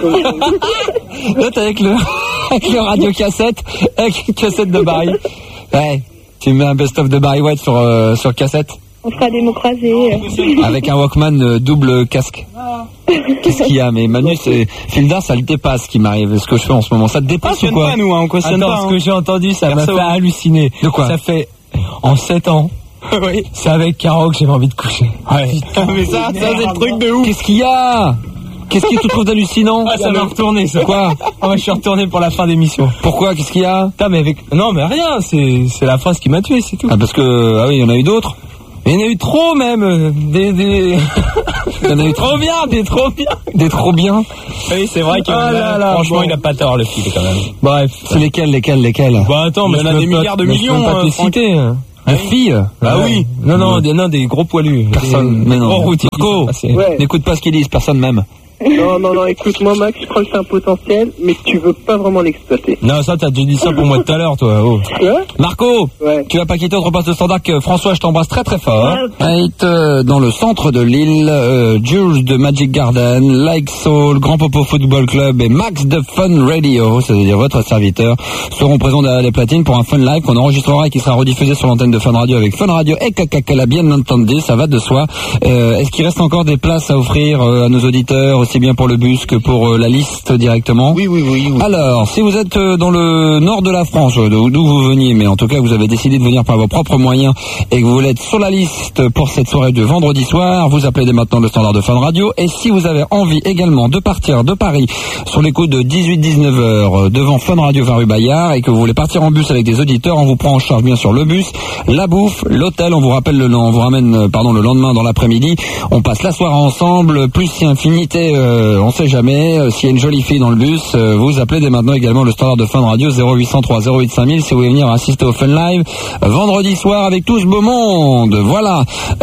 Là, t'es avec le, avec le radio cassette, avec une cassette de Barry. Ouais. Tu mets un best-of de Barry White sur, euh, sur cassette. On fera des mots croisés. Avec un Walkman euh, double casque. Qu'est-ce qu'il y a? Mais Manu, c'est, Filda, ça le dépasse ce qui m'arrive, ce que je fais en ce moment. Ça te dépasse ou quoi? pas, nous, hein, on cautionne Attends, pas. ce hein. que j'ai entendu, ça m'a Perso. fait halluciner. De quoi? Ça fait, en sept ans. Oui. C'est avec Caro que j'avais envie de coucher. Ouais. Mais ça, ça, c'est le truc de ouf. Qu'est-ce qu'il y a? Qu'est-ce que tu trouves d'hallucinant? Ah, ça m'a retourné, ça. Quoi? Ah, ouais, je suis retourné pour la fin d'émission. Pourquoi? Qu'est-ce qu'il y a? Putain, mais avec, non, mais rien, c'est, c'est la phrase qui m'a tué, c'est tout. Ah, parce que, ah oui, il y en a eu d'autres. Il y en a eu trop même. euh, Des, des... Il y en a eu trop bien, des trop bien, des trop bien. Oui, c'est vrai que Ah là là, franchement, bon. il a pas tort, le fil, quand même. Bref, c'est lesquels, lesquels, lesquels? Bah attends, mais Il y en je a peux des pas- milliards de mais je peux millions, pas te euh, les Franck. citer. hein. Une fille? Bah Ouais. oui. Non, non, des, non, des gros poilus. Personne, Des mais non. gros routiers qui Marco, sont passés. Ouais. n'écoute pas ce qu'ils disent, personne même. Non, non, non, écoute-moi, Max, je crois que c'est un potentiel, mais que tu veux pas vraiment l'exploiter. Non, ça, t'as déjà dit ça pour moi tout à l'heure, toi. Oh. Quoi? Marco, Ouais. tu vas pas quitter autre poste de standard que François, je t'embrasse très très fort. Right, euh, dans le centre de l'île, euh, Jules de Magic Garden, Like Soul, Grand Popo Football Club et Max de Fun Radio, c'est-à-dire votre serviteur, seront présents derrière les platines pour un Fun Live qu'on enregistrera et qui sera rediffusé sur l'antenne de Fun Radio avec Fun Radio et Kakakala, bien entendu, ça va de soi. Euh, est-ce qu'il reste encore des places à offrir euh, à nos auditeurs, aussi bien pour le bus que pour euh, la liste directement? Oui, oui, oui. oui. Alors, si vous êtes euh, dans le nord de la France, euh, d'où d'où vous veniez, mais en tout cas vous avez décidé de venir par vos propres moyens et que vous voulez être sur la liste pour cette soirée de vendredi soir, vous appelez dès maintenant le standard de Fun Radio. Et si vous avez envie également de partir de Paris sur les coups de dix-huit dix-neuf heures euh, devant Fun Radio vingt rue Bayard et que vous voulez partir en bus avec des auditeurs, on vous prend en charge bien sûr le bus, la bouffe, l'hôtel, on vous rappelle le on vous ramène euh, pardon le lendemain dans l'après-midi, on passe la soirée ensemble, plus si infinité, euh, on sait jamais, euh, s'il y a une jolie fille dans le bus, euh, vous appelez dès maintenant également le standard de Fun Radio zéro huit cent trois zéro huit cinq mille si vous voulez venir assister au Fun Live euh, vendredi soir avec tout ce beau monde. Voilà.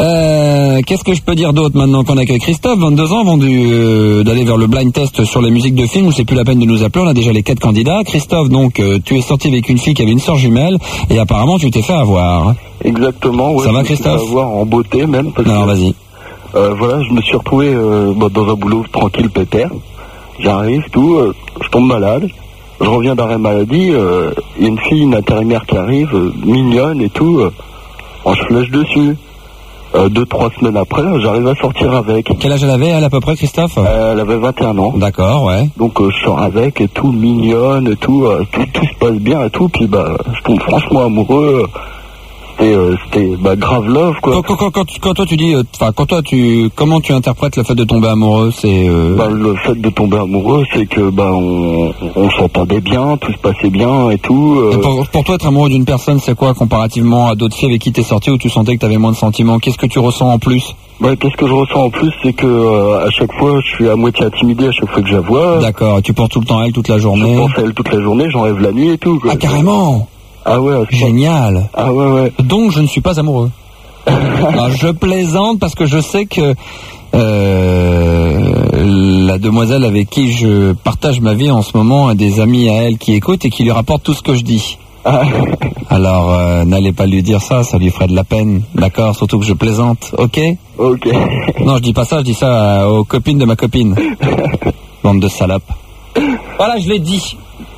Euh, qu'est-ce que je peux dire d'autre maintenant qu'on accueille Christophe, vingt-deux ans, vendu euh, d'aller vers le blind test sur les musiques de films où c'est plus la peine de nous appeler, on a déjà les quatre candidats. Christophe, donc euh, tu es sorti avec une fille qui avait une sœur jumelle et apparemment tu t'es fait avoir. Exactement, ouais. Ça va, je me suis Christophe fait avoir en beauté même. Parce Alors que, vas-y. euh, voilà, je me suis retrouvé euh, bah, dans un boulot tranquille, pépère. J'arrive, tout, euh, je tombe malade. Je reviens d'arrêt maladie. euh, Il y a une fille, une intérimaire qui arrive, euh, mignonne et tout. Euh, oh, je flèche dessus. Euh, deux, trois semaines après, j'arrive à sortir avec. Quel âge elle avait elle à peu près, Christophe? Euh, elle avait vingt et un ans. D'accord, ouais. Donc euh, je sors avec et tout, mignonne et tout, euh, tout, tout se passe bien et tout. Puis bah, je tombe franchement amoureux. C'était, euh, c'était bah, grave love quoi. Quand, quand, quand, quand, tu- quand toi tu dis, enfin quand toi tu, comment tu interprètes le fait de tomber amoureux? C'est euh... Bah, le fait de tomber amoureux, c'est que bah on, on s'entendait bien, tout se passait bien et tout. euh, Et pour, pour toi être amoureux d'une personne, c'est quoi comparativement à d'autres filles avec qui t'es sorti où tu sentais que t'avais moins de sentiments? Qu'est-ce que tu ressens en plus? bah, qu'est-ce que je ressens en plus, c'est que euh, à chaque fois, je suis à moitié intimidé à chaque fois que je la vois. D'accord, tu penses tout le temps à elle toute la Je journée? pense à elle toute la journée, j'en rêve la nuit et tout. Quoi. Ah carrément. Ah ouais. à ce point. Génial. Ah ouais ouais. Donc je ne suis pas amoureux. Alors, je plaisante parce que je sais que euh, la demoiselle avec qui je partage ma vie en ce moment a des amis à elle qui écoutent et qui lui rapportent tout ce que je dis. Ah, Alors euh, n'allez pas lui dire ça, ça lui ferait de la peine. D'accord, surtout que je plaisante. Ok? ok. Non, je dis pas ça, je dis ça euh, aux copines de ma copine. Bande de salopes. Voilà, je l'ai dit.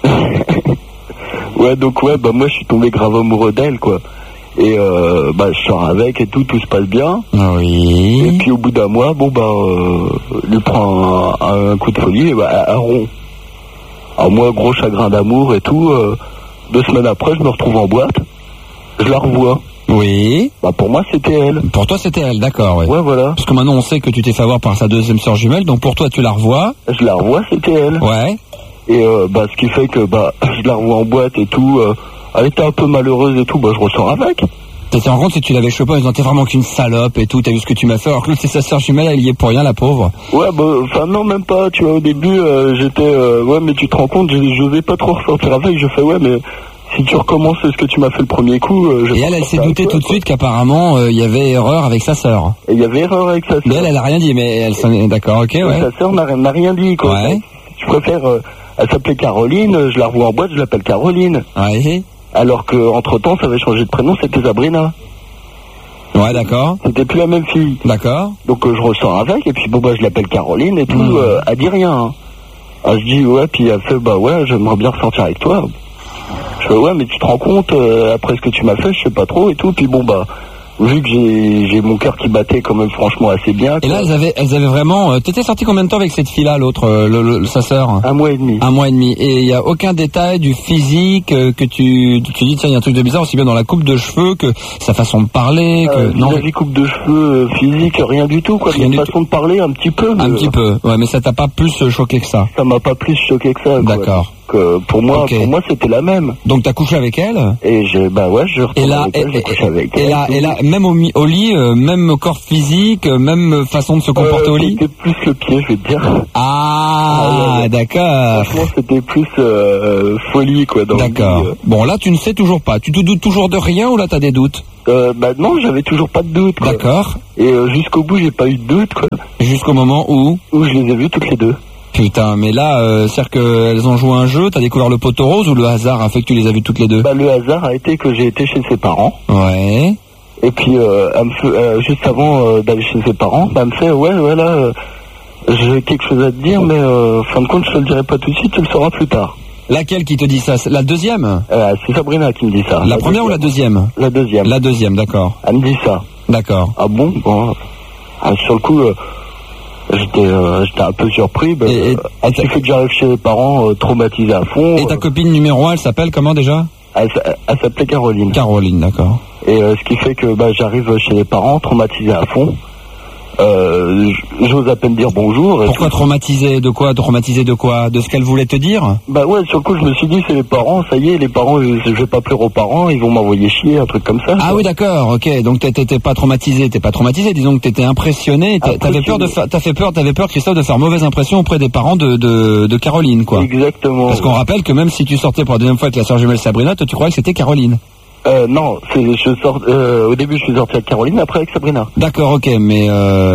Ouais, donc ouais, bah moi je suis tombé grave amoureux d'elle quoi. Et euh, bah je sors avec et tout, tout se passe bien. Oui. Et puis au bout d'un mois, bon bah, euh, lui prend un, un coup de folie, et bah, un rond. Alors moi, gros chagrin d'amour et tout. Euh, deux semaines après, je me retrouve en boîte. Je la revois. Oui. Bah pour moi, c'était elle. Pour toi, c'était elle, d'accord, ouais. Ouais, voilà. Parce que maintenant, on sait que tu t'es fait avoir par sa deuxième sœur jumelle, donc pour toi, tu la revois. Je la revois, c'était elle. Ouais. Et euh, bah ce qui fait que bah je la revois en boîte et tout. Euh, elle était un peu malheureuse et tout. Bah je ressors avec. Tu te rends compte si tu l'avais chopé en disant t'es vraiment qu'une salope et tout, t'as vu ce que tu m'as fait, alors que l'autre c'est sa sœur jumelle, elle y est pour rien, la pauvre. Ouais, bah, enfin non, même pas, tu vois, au début, euh, j'étais, euh, ouais, mais tu te rends compte, je n'osais pas trop ressortir avec, je fais, ouais, mais si tu recommences ce que tu m'as fait le premier coup... Euh, je et elle, elle s'est doutée tout de suite qu'apparemment, il euh, y avait erreur avec sa sœur. Et il y avait erreur avec sa sœur. Mais elle, elle a rien dit, mais elle s'en est... D'accord, ok, ouais. Sa sœur n'a, n'a rien dit, quoi. Ouais. Je préfère, euh, elle s'appelait Caroline, je la revois en boîte, je l'appelle Caroline. Ouais. Alors que entre temps, ça avait changé de prénom, c'était Sabrina. Ouais, d'accord. C'était plus la même fille. D'accord. Donc euh, je ressors avec, et puis bon bah je l'appelle Caroline et tout, mmh. euh, elle dit rien. Hein. Alors, je dis ouais, puis elle fait bah ouais, j'aimerais bien ressortir avec toi. Je fais ouais, mais tu te rends compte, euh, après ce que tu m'as fait, je sais pas trop et tout, puis bon bah, vu que j'ai, j'ai mon cœur qui battait quand même franchement assez bien. Et là, elles avaient, elles avaient vraiment... Euh, t'étais sorti combien de temps avec cette fille-là, l'autre, euh, le, le, sa sœur? Un mois et demi. Un mois et demi. Et il n'y a aucun détail du physique euh, que tu... Tu dis, tiens, il y a un truc de bizarre, aussi bien dans la coupe de cheveux que sa façon de parler, que... Euh, non. La coupe de cheveux, euh, physique, rien du tout, quoi. Rien Une du façon de parler un petit peu. Un mais, petit peu, ouais, mais ça t'a pas plus choqué que ça. Ça m'a pas plus choqué que ça, quoi. D'accord. euh, pour moi, Ok. pour moi, c'était la même. Donc t'as couché avec elle? Et j'ai, bah ouais, je Et retourne là, avec et, elle, j'ai et- couché avec et elle. là, et là, même au, mi- au lit, euh, même corps physique, euh, même façon de se comporter Euh, au lit? C'était plus le pied, je vais te dire. Ah, Ah, ouais, ouais. d'accord. Franchement, c'était plus euh, folie, quoi, dans le lit, D'accord. euh. Bon, là, tu ne sais toujours pas. Tu te doutes toujours de rien ou là, t'as des doutes? Euh, bah non, j'avais toujours pas de doute, quoi. D'accord. Et euh, jusqu'au bout, j'ai pas eu de doute, quoi. Jusqu'au moment où? Où je les ai vues toutes les deux. Putain, mais là, euh, c'est-à-dire qu'elles ont joué un jeu, t'as découvert le poteau rose ou le hasard a fait que tu les as vues toutes les deux? Bah le hasard a été que j'ai été chez ses parents. Ouais. Et puis, euh, elle me fait, euh, juste avant euh, d'aller chez ses parents, bah, elle me fait, ouais, ouais, là, euh, j'ai quelque chose à te dire, mais euh, fin de compte, je te le dirai pas tout de suite, tu le sauras plus tard. Laquelle qui te dit ça? C'est la deuxième? Euh, c'est Sabrina qui me dit ça. La première ou la deuxième? La deuxième. La deuxième, d'accord. Elle me dit ça. D'accord. Ah bon, bon. Ah, sur le coup, euh, j'étais euh, j'étais un peu surpris. Bah, Et- et- euh, il suffit que j'arrive chez les parents, euh, traumatisé à fond. Et ta euh, copine numéro un, elle s'appelle comment déjà? elle, s- elle s'appelait Caroline. Caroline, d'accord. Et euh, ce qui fait que bah, j'arrive chez les parents, traumatisé à fond. Euh, j- J'ose à peine dire bonjour. et Pourquoi tout. traumatiser? De quoi? Traumatiser de quoi? De ce qu'elle voulait te dire? Bah ouais, sur le coup, je me suis dit, c'est les parents, ça y est, les parents, je, je vais pas pleurer aux parents, ils vont m'envoyer chier, un truc comme ça. Ah oui, d'accord, ok. Donc t'es- t'étais pas traumatisé, t'es pas traumatisé. Disons que t'étais impressionné. T'a- T'avais peur de faire, t'as fait peur, t'avais peur, Christophe, de faire mauvaise impression auprès des parents de de, de Caroline, quoi. Exactement. Parce qu'on rappelle que même si tu sortais pour la deuxième fois avec la sœur jumelle Sabrina, toi tu croyais que c'était Caroline. Euh, non, c'est, je sors, euh, au début, je suis sorti avec Caroline, après avec Sabrina. D'accord, ok, mais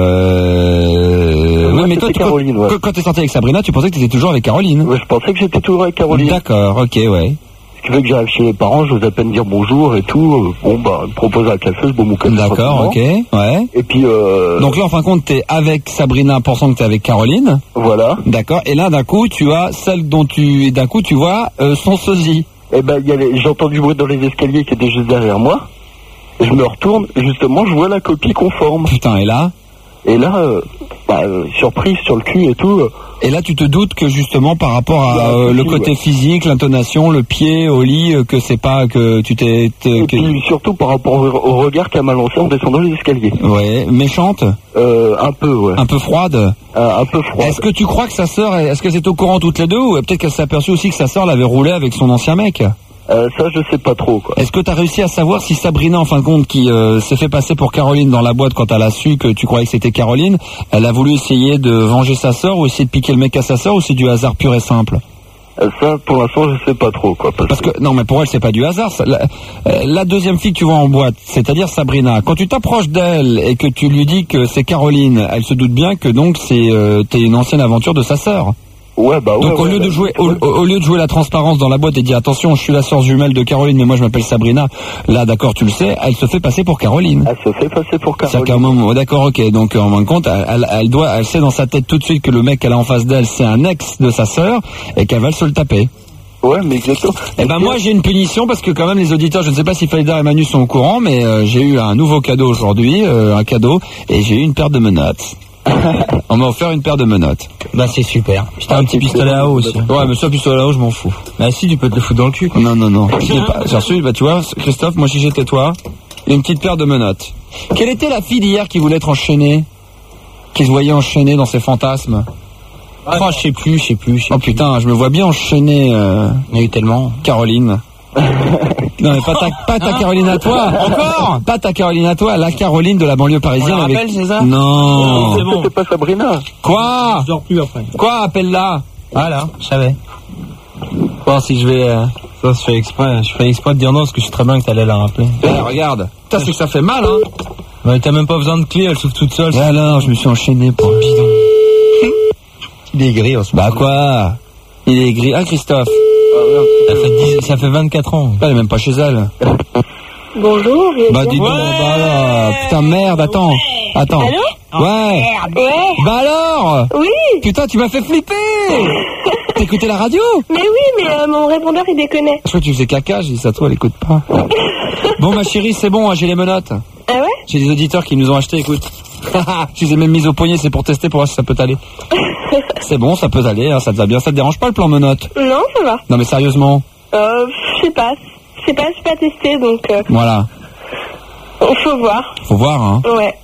euh... Moi, oui, mais toi, c'était tu- Caroline, quand, ouais. quand- quand t'es sorti avec Sabrina, tu pensais que t'étais toujours avec Caroline. Ouais, je pensais que j'étais toujours avec Caroline. D'accord, ok, ouais. Ce qui fait que j'arrive chez les parents, j'ose à peine dire bonjour et tout. euh, Bon, bah, ils me proposent un café, je bois mon café. D'accord, ok, tranquillement. ouais. Et puis, euh, Donc là, en fin de compte, t'es avec Sabrina pensant que t'es avec Caroline. voilà. D'accord. Et là, d'un coup, tu as celle dont tu, et d'un coup, tu vois euh, son sosie. Et ben, il y a les- j'ai entendu du bruit dans les escaliers qui étaient juste derrière moi. Je me retourne, justement, je vois la copie conforme. Putain, et là, Et là, euh, bah, euh, surprise sur le cul et tout. euh, et là, tu te doutes que justement, par rapport à Il y a un euh, le souci, côté ouais. physique, l'intonation, le pied au lit, euh, que c'est pas que tu t'es, t'es- Et que- puis surtout par rapport au, au regard qu'elle m'a lancé en descendant les escaliers. ouais, méchante, Euh, un peu, ouais. un peu froide. Un, un peu froid. Est-ce que tu crois que sa sœur, est-ce qu'elles étaient au courant toutes les deux, ou peut-être qu'elle s'est aperçue aussi que sa sœur l'avait roulé avec son ancien mec? Euh, ça, je sais pas trop, quoi. Est-ce que tu as réussi à savoir si Sabrina, en fin de compte, qui euh, s'est fait passer pour Caroline dans la boîte quand elle a su que tu croyais que c'était Caroline, elle a voulu essayer de venger sa sœur ou essayer de piquer le mec à sa sœur, ou c'est du hasard pur et simple? Euh, ça, pour l'instant, je sais pas trop, quoi. Parce, Parce que non, mais pour elle c'est pas du hasard. ça. La, euh, la deuxième fille que tu vois en boîte, c'est-à-dire Sabrina, quand tu t'approches d'elle et que tu lui dis que c'est Caroline, elle se doute bien que donc c'est euh, t'es une ancienne aventure de sa sœur. Ouais, bah ouais. Donc au ouais, lieu de bah, jouer au, au lieu de jouer la transparence dans la boîte et dire attention, je suis la sœur jumelle de Caroline, mais moi je m'appelle Sabrina. Là, d'accord, tu le sais, elle se fait passer pour Caroline. Elle se fait passer pour C'est-à-dire qu'à un Caroline. moment, d'accord, ok. Donc en fin de compte, elle, elle, elle doit, elle sait dans sa tête tout de suite que le mec qu'elle a en face d'elle, c'est un ex de sa sœur et qu'elle va se le taper. Ouais, mais exactement. Eh ben moi j'ai une punition parce que quand même les auditeurs, je ne sais pas si Faïdar et Manu sont au courant, mais euh, j'ai eu un nouveau cadeau aujourd'hui, euh, un cadeau, et j'ai eu une paire de menottes. On m'a offert une paire de menottes. Bah c'est super. J'étais un petit pistolet à eau aussi. Ouais, mais ça, pistolet à eau, je m'en fous. Bah si, tu peux te le foutre dans le cul. Non, non, non. Je l'ai pas- J'ai reçu, bah tu vois, Christophe, moi si j'étais toi, une petite paire de menottes. Quelle était la fille d'hier qui voulait être enchaînée, qui se voyait enchaînée dans ses fantasmes? Oh, je sais plus, je sais plus. je sais Oh plus. putain, je me vois bien enchaîner euh, Il y en a eu tellement. Caroline. Non mais pas ta, pas ta Caroline à toi. Encore. Pas ta Caroline à toi, la Caroline de la banlieue parisienne. On la avec... rappelle, c'est ça Non. C'est bon. C'est pas Sabrina. Quoi? Je dors plus après. Quoi? Appelle-la. Voilà, je savais. Voir si je vais... euh, Ça, je fais exprès. Je fais exprès de dire non parce que je sais très bien que t'allais la rappeler. eh, regarde. Putain, c'est que ça fait mal, hein. Ouais, t'as même pas besoin de clé, elle s'ouvre toute seule. Et alors, je me suis enchaîné pour... Bidon. Il est gris en ce moment. Bah quoi? Il est gris. Ah, Christophe. Ça fait, dix, ça fait vingt-quatre ans. Elle est même pas chez elle. Bonjour. je- Bah dis donc, bah alors. Putain, merde, attends. Attends. Ouais. Ouais. Bah alors. Oui. Putain, tu m'as fait flipper. T'écoutais la radio? Mais oui, mais euh, mon répondeur il déconnait. Je crois que tu faisais caca, j'ai dit ça, toi, elle écoute pas. Bon, ma chérie, c'est bon, hein, j'ai les menottes. Ah ouais? J'ai des auditeurs qui nous ont acheté, écoute. Je les ai même mises au poignet, c'est pour tester, pour voir si ça peut aller. C'est bon, ça peut aller, hein, ça te va bien. Ça te dérange pas le plan menottes? Non, ça va. Non, mais sérieusement. Euh, je sais pas. Je sais pas, je suis pas testé, donc euh, Voilà. faut voir. Faut voir, hein. Ouais.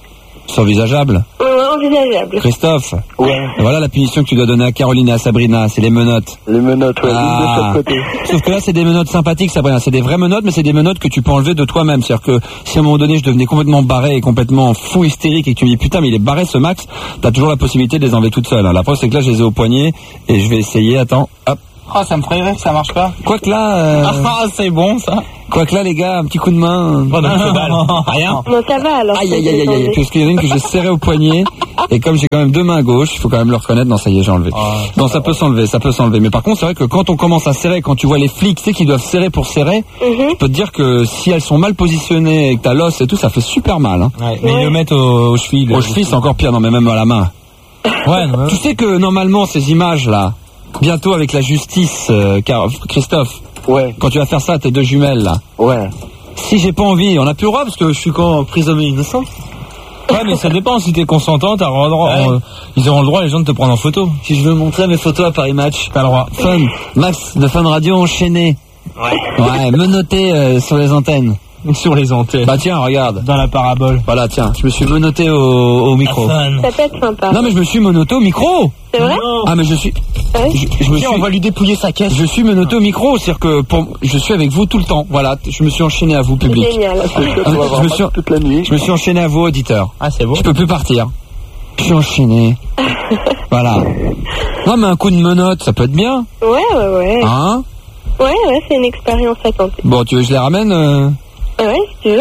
C'est envisageable. Ouais, envisageable. Christophe. Ouais. Voilà la punition que tu dois donner à Caroline et à Sabrina, c'est les menottes. Les menottes, ouais, Ah. une de chaque côté. Sauf que là, c'est des menottes sympathiques, Sabrina. C'est des vraies menottes, mais c'est des menottes que tu peux enlever de toi-même. C'est-à-dire que si à un moment donné, je devenais complètement barré et complètement fou hystérique et que tu me dis putain, mais il est barré ce Max, t'as toujours la possibilité de les enlever toute seule. Hein. La preuve, c'est que là, je les ai au poignet et je vais essayer. Attends, hop. Oh, ça me ferait rire que ça marche pas. Quoique là, euh... Ah, c'est bon ça. Quoique là, les gars, un petit coup de main. Oh, non, que dalle. Rien. Non, ça va alors. Aïe, aïe, aïe, aïe, aïe. Parce qu'il y en a une que j'ai serré au poignet. Et comme j'ai quand même deux mains gauches, il faut quand même le reconnaître. Non, ça y est, j'ai enlevé. Oh, non, ça peut s'enlever, ça peut s'enlever. Mais par contre, c'est vrai que quand on commence à serrer, quand tu vois les flics, tu sais, qui doivent serrer pour serrer, Mhm. je peux te dire que si elles sont mal positionnées et que t'as l'os et tout, ça fait super mal. Hein. Ouais, mais ils le mettent au, au cheville. Au cheville, c'est encore pire. Non, mais même à la main. Ouais, non, ouais. Tu sais que normalement, ces images-là, bientôt avec la justice, euh, car Christophe, Ouais, quand tu vas faire ça à tes deux jumelles, là, ouais. si j'ai pas envie, on a plus le droit parce que je suis quand prisonnier innocent. Ouais, mais ça dépend. Si t'es consentant, t'as le droit. Ouais. euh, ils auront le droit, les gens, de te prendre en photo. Si je veux montrer mes photos à Paris Match, T'as le droit. Fun, Max de Fun Radio enchaîné. Ouais. Ouais, menotté euh, sur les antennes. Sur les antennes. Bah tiens, regarde. Dans la parabole. Voilà, tiens, je me suis menotté au, au micro. Ça peut être sympa. Non mais je me suis menotté au micro. C'est vrai? Ah mais je suis, Ouais. je, je me suis, on va lui dépouiller sa caisse. je suis menotté au micro, c'est-à-dire que pour, je suis avec vous tout le temps. Voilà, je me suis enchaîné à vous public. Génial. C'est chouette, Ah, on va avoir je me suis, Max toute la nuit. je me suis enchaîné à vous auditeurs. Ah, c'est beau. Je peux plus partir. Je suis enchaîné. Voilà. Non mais un coup de menotte, ça peut être bien, Ouais, ouais, ouais. hein? Ouais, ouais, c'est une expérience à tenter. Bon, tu veux que je les ramène euh... Ouais, si tu veux.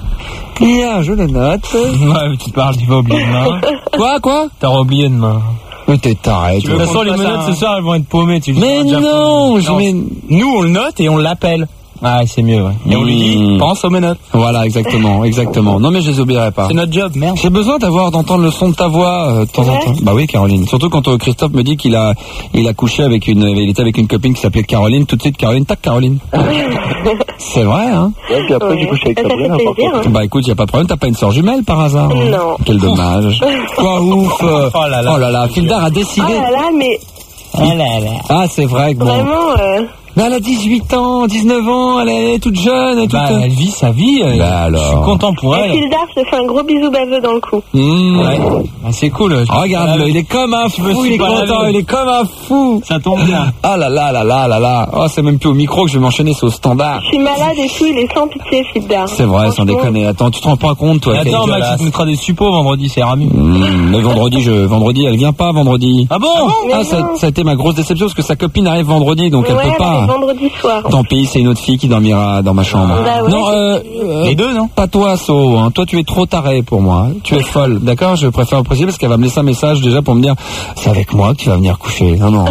Bien, je les note. Ouais, mais tu parles, tu vas oublier demain. Quoi, quoi? T'auras oublié demain. Mais t'es taré, De toute façon, les menottes ce soir, elles vont être paumées. Tu le Mais sauras déjà. non, je mets... Nous, on le note et on l'appelle. Ah, c'est mieux, ouais. Et on lui dit, Mmh. pense aux menottes. Voilà, exactement, exactement. Non mais je les oublierai pas. C'est notre job, merde. J'ai besoin d'avoir d'entendre le son de ta voix euh, de temps en Ouais. temps. Bah oui, Caroline. Surtout quand euh, Christophe me dit qu'il a, il a couché avec une, il était avec une copine qui s'appelait Caroline. Tout de suite, Caroline, tac, Caroline. C'est vrai, hein. Ouais, puis après, Ouais. j'ai couché avec Ça fait Sabrina, par plaisir, contre. hein. Bah écoute, y a pas de problème. T'as pas une sœur jumelle par hasard? hein Non. Quel dommage. Quoi, ouf. euh, Oh là là. Oh là là. Fildar a décidé. Oh là là, mais Ah là là. Ah, c'est vrai que bon. vraiment, euh, Mais elle a dix-huit ans, dix-neuf ans, elle est toute jeune, toute... Bah, elle vit sa vie. euh, Bah alors. Je suis content pour et elle. Fildar se fait un gros bisou baveux dans le cou. Mmh. Ouais. Bah, c'est cool. Regarde-le, il est comme un fou, me il suis est pas content, lavé. il est comme un fou. Ça tombe bien. Ah là là là là là là. Oh, c'est même plus au micro que je vais m'enchaîner, c'est au standard. Je suis malade et tout, il est sans pitié, Fildar. C'est vrai, sans Franchement. déconner. Attends, tu te rends pas compte, toi? quel Attends, Max, dégueulasse. il te mettra des suppos vendredi, ça ira mieux. Mmh, mais vendredi, je, vendredi, elle vient pas vendredi. Ah bon? Ah, Mais ça, non. ça a été ma grosse déception parce que sa copine arrive vendredi, donc Ouais, elle peut elle pas. arrive vendredi soir. Tant pis, c'est une autre fille qui dormira dans ma chambre. Bah ouais, non, euh, euh, Les deux, non? pas toi, So. Hein. Toi, tu es trop taré pour moi. Tu es folle, d'accord? Je préfère le préciser parce qu'elle va me laisser un message déjà pour me dire c'est avec moi que tu vas venir coucher. Non, non.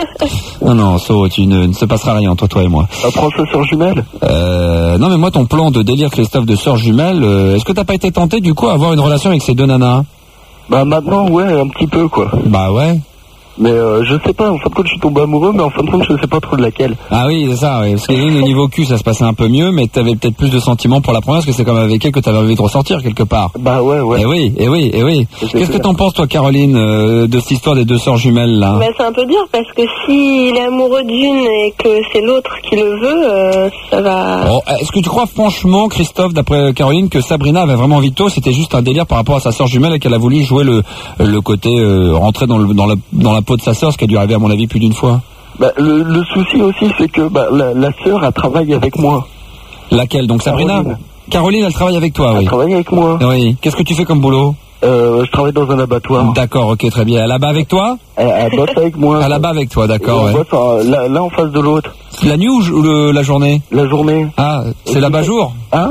non, non, So, tu ne, ne se passera rien entre toi et moi. Apprends ça sur jumelle. Euh, non, mais moi, ton plan de délire, Christophe, de sœur jumelle, euh, est-ce que t'as pas été tenté, du coup, à avoir une relation avec ces deux nanas? Bah maintenant, ouais, un petit peu, quoi. Bah ouais. Mais euh, je sais pas, en fin de compte, je suis tombé amoureux, mais en fin de compte, je sais pas trop de laquelle. Ah oui, c'est ça, oui. Parce que au niveau cul, ça se passait un peu mieux, mais t'avais peut-être plus de sentiments pour la première, parce que c'est comme avec elle que t'avais envie de ressortir quelque part. Bah ouais, ouais. Eh oui, eh oui, eh oui. C'est Qu'est-ce que clair. t'en penses, toi, Caroline, euh, de cette histoire des deux sœurs jumelles, là? Bah, c'est un peu dur parce que s'il est amoureux d'une et que c'est l'autre qui le veut, euh, ça va. Oh, est-ce que tu crois franchement, Christophe, d'après Caroline, que Sabrina avait vraiment envie de toi, c'était juste un délire par rapport à sa sœur jumelle et qu'elle a voulu jouer le, le côté, euh, rentrer dans, le, dans, la, dans la peau de sa sœur, ce qui a dû arriver à mon avis plus d'une fois? Bah, le, le souci aussi, c'est que bah, la, la sœur, elle travaille avec moi. Laquelle? Donc Sabrina? Caroline. Caroline, elle travaille avec toi, Elle oui. travaille avec moi. Oui. Qu'est-ce que tu fais comme boulot? Euh, je travaille dans un abattoir. D'accord, ok, très bien. Elle a bas avec toi? Elle, elle bosse avec moi. Elle a bas avec toi, Et d'accord, on ouais. bosse en- là, là en face de l'autre. La nuit ou, ou le- la journée? La journée. Ah, c'est l'abat-jour? Hein?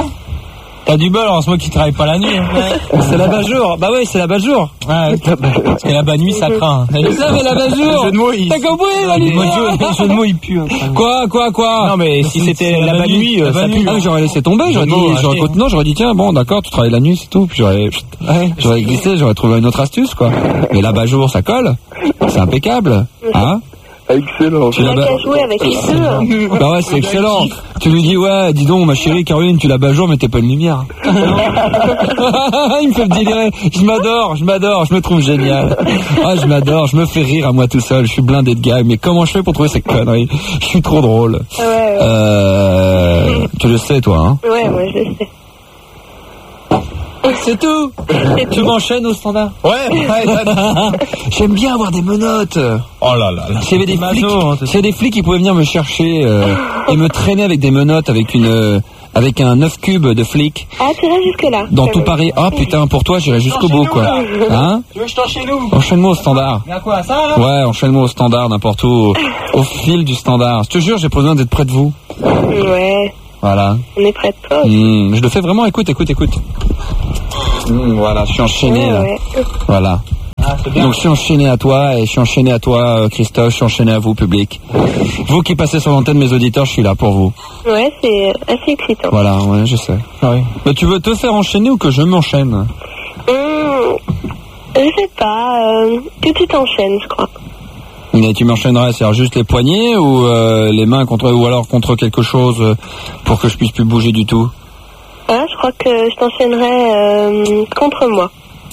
T'as du bol, en ce moment qui travaille pas la nuit. Hein. C'est l'abat-jour? Bah oui, c'est l'abat-jour. Ouais, parce que la bas nuit, ça craint. Mais ça, mais l'abat-jour! Le jeu de mots, il... T'as compris, Le Valérie? jeu de mots, il pue. hein. Quoi, quoi, quoi? Non, mais si c'était la bas nuit, la ça bas nuit. pue. Ah, j'aurais laissé tomber, j'aurais dit, Bon, j'aurais, acheté. non, j'aurais dit, tiens, bon, d'accord, tu travailles la nuit, c'est tout, puis j'aurais, j'aurais glissé, j'aurais trouvé une autre astuce, quoi. Mais l'abat-jour, ça colle. C'est impeccable. Hein? Excellent. Tu Il l'as a qu'à jouer avec les deux. hein. Bah ouais, c'est excellent. Tu lui dis, ouais, dis donc, ma chérie Caroline, tu l'as-bas-jour, mais t'es pas une lumière. Il me fait me délirer. Je m'adore, je m'adore, je me trouve génial. Ah, je m'adore, je me fais rire à moi tout seul. Je suis blindé de gags. Mais comment je fais pour trouver ces conneries? Je suis trop drôle. Ouais, ouais. Euh, tu le sais, toi, hein? Ouais, moi je le sais. C'est tout. Tu m'enchaînes au standard. Ouais, ouais, J'aime bien avoir des menottes. Oh là là là. S'il y avait des Maso, flics, hein, s'il y a des flics qui pouvaient venir me chercher euh, et me traîner avec des menottes, avec une, euh, avec un neuf cubes de flics Ah, tu irais jusque-là. dans tout Paris. Oh putain, pour toi, j'irai jusqu'au bout, quoi. Hein? Tu veux que je t'enchaîne où? Enchaîne-moi au standard. Mais à quoi, ça, là? Ouais, enchaîne-moi au standard, n'importe où. Au, au fil du standard. Je te jure, j'ai pas besoin d'être près de vous. Ouais, Voilà. on est près de toi. Mmh, je le fais vraiment, écoute, écoute, écoute. Mmh, voilà, je suis enchaîné, Ouais, là. ouais. Voilà. Ah, c'est bien. Donc je suis enchaîné à toi, et je suis enchaîné à toi, euh, Christophe, je suis enchaîné à vous, public. Vous qui passez sur l'antenne, mes auditeurs, je suis là pour vous. Ouais, c'est assez excitant. Voilà, ouais, je sais. Oui. Bah, tu veux te faire enchaîner ou que je m'enchaîne? Hum, je sais pas, euh, que tu t'enchaînes, je crois. Mais tu m'enchaînerais, c'est-à-dire juste les poignets ou euh, les mains contre, ou alors contre quelque chose euh, pour que je puisse plus bouger du tout? Ah, je crois que je t'enchaînerai euh, contre moi.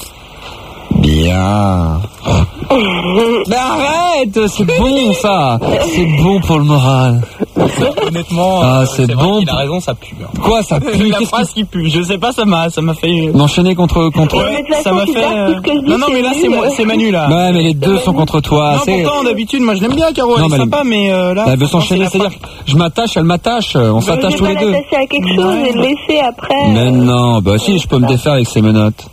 Bien. Mais arrête, c'est bon ça. C'est bon pour le moral. Honnêtement, Ah, euh, c'est vrai bon. qu'il a raison, ça pue. hein. Quoi, ça pue? La Qu'est-ce phrase qui pue. Je sais pas, ça m'a, ça m'a fait. qui... M'enchaîner contre contre. Ouais, mais de toute Ça façon, m'a tu fait. vois, euh, tout ce que je dis, Non, non, mais là c'est nul. moi, c'est Manu là. Ouais, mais les deux sont contre toi. Non, c'est... pourtant d'habitude, moi je l'aime bien, Caro. Elle Non, est mais sympa, mais euh, là. Elle veut franchement, s'enchaîner, c'est la c'est-à-dire que je m'attache, elle m'attache, on Mais s'attache je tous vais les pas deux. l'attacher à quelque chose et le laisser après. Mais non, bah si, je peux me défaire avec ces menottes.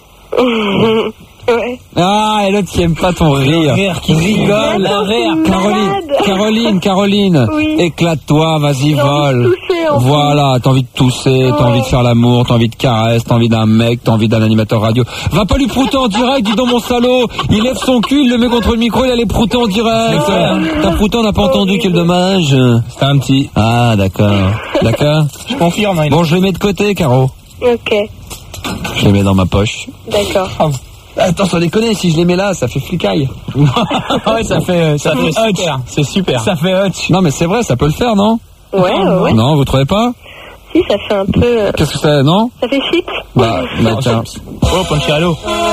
Ouais. Ah, et l'autre qui aime pas ton rire. rire qui rigole. Attends, je suis Caroline, malade. Caroline, Caroline, Oui. éclate-toi, vas-y, J'ai envie de vole. tousser, en plus. Voilà, t'as envie de tousser, t'as Ouais. envie de faire l'amour, t'as envie de caresse, t'as envie d'un mec, t'as envie d'un animateur radio. Va pas lui prouter en direct, dis donc mon salaud. Il lève son cul, il le met contre le micro, il allait prouter en direct. T'as prouté, on n'a pas entendu, quel dommage. C'était un petit. Ah, d'accord. D'accord. Je confirme. hein, il- Bon, je les mets de côté, Caro. Ok, Je les mets dans ma poche. d'accord. Attends, sans déconner, si je les mets là, ça fait flicaille. ouais, ça fait, ça fait super. C'est super. Ça fait hot. Non, mais c'est vrai, ça peut le faire, non? Ouais, ouais, ouais. Non, vous trouvez pas? Si, ça fait un peu... euh, Qu'est-ce que c'est, non? Ça fait chic. Bah, bah tiens. Oh, Ponchialo.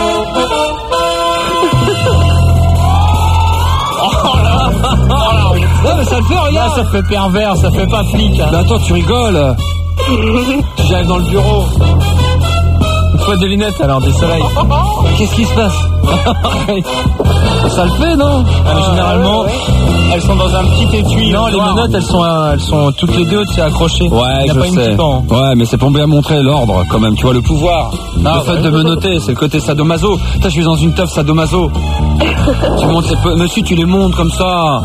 Non, mais ça le fait, Là, regarde. ça fait pervers, ça fait pas flic. hein. Mais attends, tu rigoles. J'arrive dans le bureau. Faut des lunettes alors, des soleils. Qu'est-ce qui se passe? Ça le fait, non? Ah, mais généralement, elles sont dans un petit étui. Non, les noir. menottes, elles sont, euh, elles sont toutes les deux, tu sais, accrochées. Ouais, Il y a je pas une sais. qui pend. Ouais, mais c'est pour bien montrer l'ordre, quand même. Tu vois, le pouvoir. Ah, le fait ouais. de menotter, c'est le côté sadomaso. Putain, je suis dans une teuf sadomaso. Tu montes les... pe- Monsieur, tu les montes comme ça.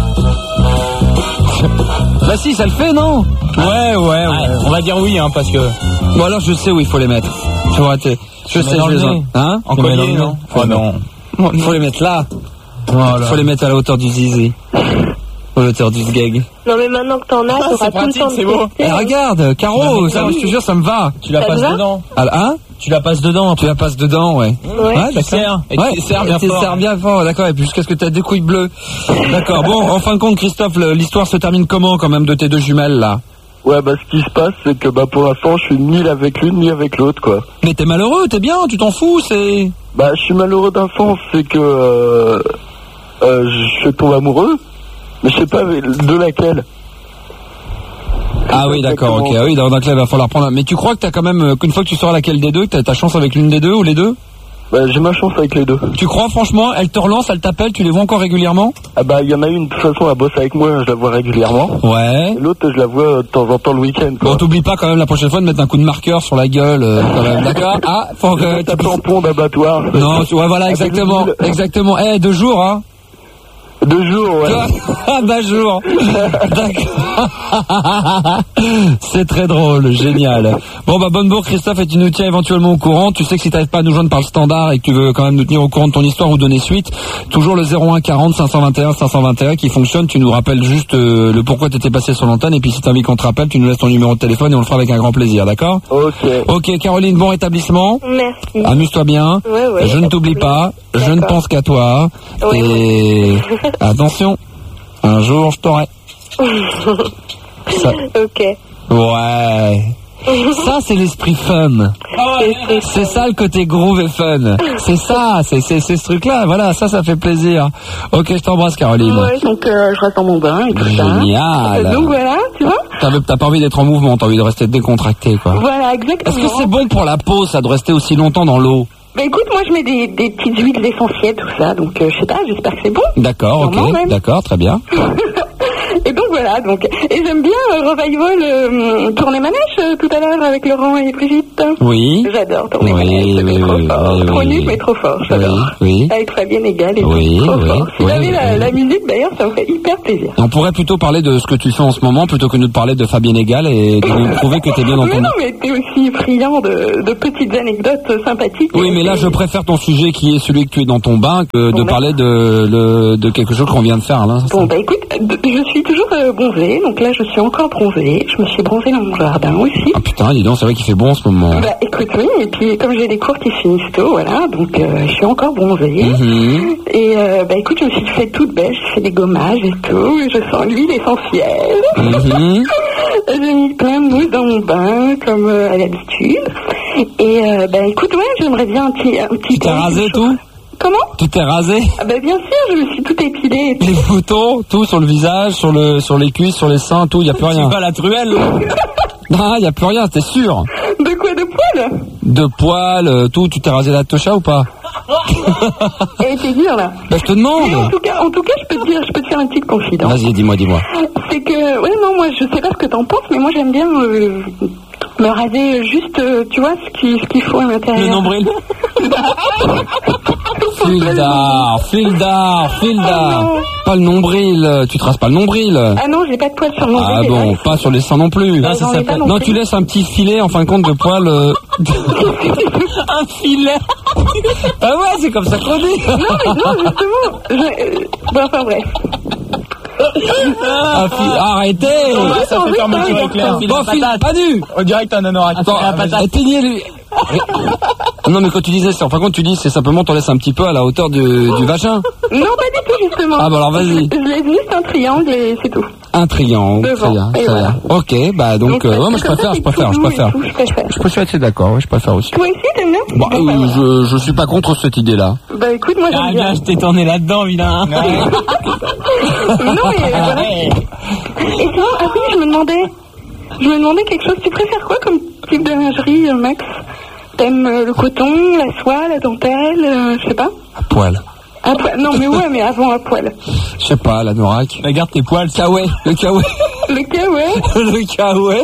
Bah si, ça le fait, non? Ouais, ouais, ouais. On va dire oui, hein, parce que. Bon, alors, je sais où il faut les mettre. Faut arrêter. Je Tu sais, mets dans je le les nez. ai. Hein? En collier, non? Faut, Oh, non. faut les mettre là. Voilà. Faut les mettre à la hauteur du zizi. À la hauteur du sgeg. Non, mais maintenant que t'en as, Ah, t'auras c'est tout le pratique, temps de c'est beau. tester. Eh, regarde, Caro, Bah, ça, oui. je te jure, ça me va. Tu la Ça te passes va dedans. Ah, hein? Tu la passes dedans. Tu la passes dedans, ouais. Ouais. Ouais, Tu serres. Et Ouais, tu serres bien tu fort. serres bien fort, d'accord, et puis jusqu'à ce que tu aies des couilles bleues. D'accord, bon, en fin de compte, Christophe, le- l'histoire se termine comment, quand même, de tes deux jumelles, là? Ouais, bah ce qui se passe, c'est que bah pour l'instant, je suis ni avec l'une ni avec l'autre, quoi. Mais t'es malheureux, t'es bien, tu t'en fous, c'est... Bah, je suis malheureux d'un sens, c'est que euh, euh, je tombe amoureux, mais je sais pas de laquelle. Ah oui, d'accord, ok, ah oui, donc là, il va falloir prendre... un- Mais tu crois que t'as quand même, euh, qu'une fois que tu sauras laquelle des deux, que t'as ta chance avec l'une des deux, ou les deux? Bah, j'ai ma chance avec les deux. Tu crois, franchement, elle te relance, elle t'appelle, tu les vois encore régulièrement? Ah bah, il y en a une, de toute façon, elle bosse avec moi, je la vois régulièrement. Ouais. Et l'autre, je la vois euh, de temps en temps le week-end, quoi. Bon, t'oublies pas quand même la prochaine fois de mettre un coup de marqueur sur la gueule, euh, quand même, d'accord? Ah, faut que... Un tampon d'abattoir. Non, tu- ouais, voilà, Avec exactement, l'huile. exactement. Eh, deux jours, hein? Deux jours, ouais. Ah, d'un jour. D'accord. C'est très drôle, génial. Bon, bah, Bonnebourg, Christophe, et tu nous tiens éventuellement au courant. Tu sais que si t'arrives pas à nous joindre par le standard et que tu veux quand même nous tenir au courant de ton histoire ou donner suite, toujours le zéro un quarante cinq cent vingt et un cinq cent vingt et un qui fonctionne. Tu nous rappelles juste euh, le pourquoi t'étais passé sur l'antenne, et puis si t'as envie qu'on te rappelle, tu nous laisses ton numéro de téléphone et on le fera avec un grand plaisir, d'accord? Ok. Ok, Caroline, bon rétablissement. Merci. Amuse-toi bien. Ouais, ouais, Je pas ne de t'oublie problème. pas. Je ne D'accord. pense qu'à toi. Oui, Et attention, un jour je t'aurai. Ça- Ok. Ouais. Ça, c'est l'esprit fun. C'est ça le côté groove et fun. C'est ça, c'est c'est c'est ce truc-là. Voilà, ça, ça fait plaisir. Ok, je t'embrasse, Caroline. Ouais, donc euh, je reste dans mon bain et tout ça. Génial. Donc voilà, tu vois. T'as, t'as pas envie d'être en mouvement, t'as envie de rester décontracté, quoi. Voilà, exactement. Est-ce que c'est bon pour la peau, ça, de rester aussi longtemps dans l'eau? Bah écoute, moi je mets des, des petites huiles essentielles, tout ça, donc euh, je sais pas, j'espère que c'est bon. D'accord, ok, Sûrement, même. d'accord, très bien. Et donc voilà, donc et j'aime bien euh, Revival euh, tourner manège euh, tout à l'heure avec Laurent et Brigitte. Oui. J'adore tourner Oui, manège, c'était oui, trop oui, fort, oui, trop oui, nul oui. mais trop fort, j'adore. Oui, oui. Avec Fabienne Egal et Oui, tout, trop oui, fort. Si oui, j'avais la, oui. la musique d'ailleurs, ça me fait hyper plaisir. On pourrait plutôt parler de ce que tu fais en ce moment plutôt que de nous parler de Fabienne Egal et de nous prouver que t'es bien dans Mais ton... non, mais t'es aussi friand de, de petites anecdotes sympathiques. Oui, mais là, je préfère ton sujet qui est celui que tu es dans ton bain que de Bon, bah. parler de, le, de quelque chose qu'on vient de faire, là. Bon bah écoute, je suis toujours euh, bronzée, donc là je suis encore bronzée, je me suis bronzée dans mon jardin aussi. Ah putain, dis donc, c'est vrai qu'il fait bon en ce moment. Bah écoute, oui, et puis comme j'ai des cours qui finissent tôt, voilà, donc euh, je suis encore bronzée. Mhm. Et euh, bah écoute, je me suis fait toute belle, j'ai fait des gommages et tout, je sens l'huile essentielle. Mhm. J'ai mis plein de mousse dans mon bain, comme euh, à l'habitude. Et euh, bah écoute, ouais, j'aimerais bien un petit... Un petit Tu t'es rasé tout? Comment? Tu t'es rasé? Ah bah bien sûr, je me suis tout épilée. Les boutons, tout sur le visage, sur le, sur les cuisses, sur les seins, tout, y a plus rien. C'est pas la truelle. Ah, y a plus rien, t'es sûr? De quoi, de poils? De poils, euh, tout, tu t'es rasé la tocha ou pas? Elle était dure là. Bah je te demande. Mais en tout cas, en tout cas, je peux te dire, je peux te faire une petite confidence. Vas-y, dis-moi, dis-moi. C'est que, ouais, non, moi, je sais pas ce que t'en penses, mais moi, j'aime bien euh, me raser juste, euh, tu vois, ce qu'il ce qu'il faut à l'intérieur. Le nombril. Fil d'art, fil d'art, fil d'art. Oh non. Pas le nombril, tu te rases pas le nombril. Ah non, j'ai pas de poils sur le nombril. Ah bon, pas sur les seins non plus. Ah, j'en ai pas non Non, plus. tu laisses un petit filet en fin de compte de poils. euh, Un filet. Ah ouais, c'est comme ça qu'on dit. Non, mais non, justement. Je, euh, bon, enfin bref. Un fil- Arrêtez. Ouais, Ça fait fermeture éclair. Bon, fil, pas nu. On dirait que t'as un anorak. Attends, éteignez-lui. Non, mais quand tu disais, c'est en fin de compte, tu dis, c'est simplement, t'en laisses un petit peu à la hauteur du, du vagin. Non, pas du tout, justement. Ah, bah alors, vas-y. Je, je laisse juste un triangle et c'est tout. Un triangle, Devant, très bien, et très voilà. bien. Ok, bah donc, Donc, euh, euh, ouais, moi je comme ça, préfère, je c'est préfère, tout je doux et préfère. tout, je préfère. Je suis assez d'accord, oui, je préfère aussi. Toi aussi, t'aimes bien? Bah, Bon, euh, bah, voilà. je, je suis pas contre cette idée-là. Bah écoute, moi j'aime Ah, bien. bien, je t'ai tourné là-dedans, vilain. Non, mais voilà. Et sinon, ah oui, je me demandais, je me demandais quelque chose. Tu préfères quoi comme type de lingerie, euh, Max? T'aimes euh, le coton, la soie, la dentelle, euh, je sais pas. À poil. À poil. Non, mais ouais, mais avant à poil. Je sais pas, la norac. Regarde tes poils. Kawaii, le kawaii. Le cas, ouais. Le kawaii.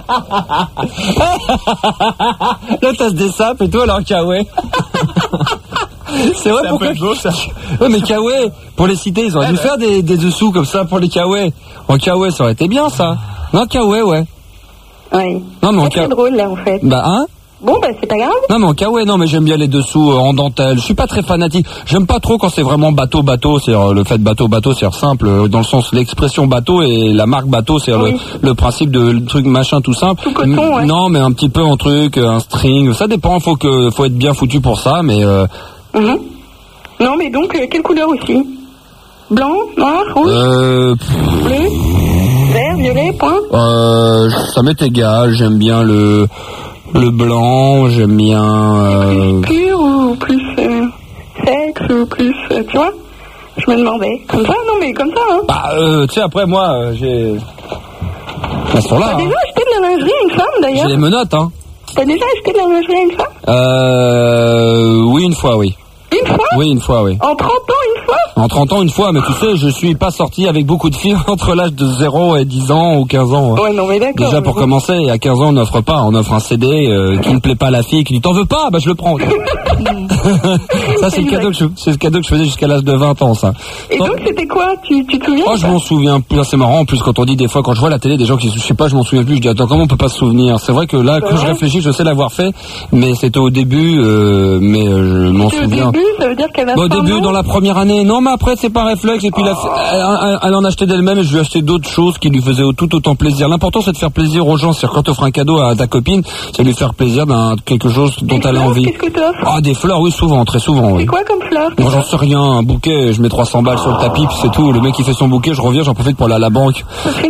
Là, t'as ce des sapes et toi, alors kawaii. C'est vrai, Ça pourquoi peut être beau, ça. Ouais, mais kawaii, pour les citer, ils auraient dû faire des, des dessous comme ça pour les kawaii. En kawaii, ça aurait été bien, ça. Non, kawaii, ouais. Oui. Non, mais en C'est très kawaii. drôle, là, en fait. Bah, hein? Bon, bah, c'est pas grave. Non mais en kawaii, non mais j'aime bien les dessous euh, en dentelle. Je suis pas très fanatique. J'aime pas trop quand c'est vraiment bateau bateau. C'est le fait bateau bateau, c'est simple euh, dans le sens l'expression bateau et la marque bateau, c'est Oui. le, le principe de le truc machin tout simple. Tout coton, M- ouais. Non mais un petit peu en truc, un string. Ça dépend. Faut que faut être bien foutu pour ça. Mais euh, Mhm. Non, mais donc, euh, quelle couleur aussi? Blanc, noir, rouge, euh, pff, bleu, vert, violet, point? euh, ça m'est égal. J'aime bien le le blanc. J'aime bien. Euh, Pur ou plus euh, sexe ou plus, euh, tu vois? Je me demandais. Comme ça, non, mais comme ça, hein. bah euh, tu sais après moi euh, j'ai. Elles sont là. T'as hein. déjà acheté de la lingerie à une femme, J'ai d'ailleurs? les menottes hein. T'as déjà acheté de la lingerie à une femme? Euh, oui, une fois, oui. Une fois? Oui, une fois, oui. En trente ans, une fois? En trente ans, une fois, mais tu sais, je suis pas sorti avec beaucoup de filles entre l'âge de zéro et dix ans ou quinze ans. hein. Ouais, non, mais d'accord. Déjà, pour commencer, à quinze ans, on n'offre pas. On offre un C D euh, qui ne plaît pas à la fille, qui dit « T'en veux pas ?» Bah, je le prends. Ça, c'est le cadeau que je, c'est le cadeau que je faisais jusqu'à l'âge de vingt ans, ça. Et donc, c'était quoi? Tu, tu te souviens? Oh, je m'en souviens plus. C'est marrant. En plus, quand on dit des fois, quand je vois la télé, des gens qui, je sais pas, je m'en souviens plus. Je dis attends, comment on peut pas se souvenir? C'est vrai que là, quand je réfléchis, je sais l'avoir fait, mais c'était au début, euh, mais euh, je m'en C'était au souviens. début, ça veut dire qu'à la Bah, au fin, début, non? dans la première année, non, mais après, c'est pas réflexe. Et puis, la- elle, elle- elle en achetait d'elle-même et je lui ai acheté d'autres choses qui lui faisaient tout autant plaisir. L'important, c'est de faire plaisir aux gens. C'est-à-dire, quand tu offres un cadeau à ta copine, c'est lui faire plaisir d'un quelque chose dont Des elle a fleurs, envie. qu'est-ce que t'offres? Ah, des fleurs, oui, souvent, très souvent, oui. C'est quoi comme fleurs? Moi, j'en sais rien, un bouquet, je mets trois cents balles sur le tapis, puis c'est tout. Le mec, il fait son bouquet, je reviens, j'en profite pour aller à la banque. Ça fait nul.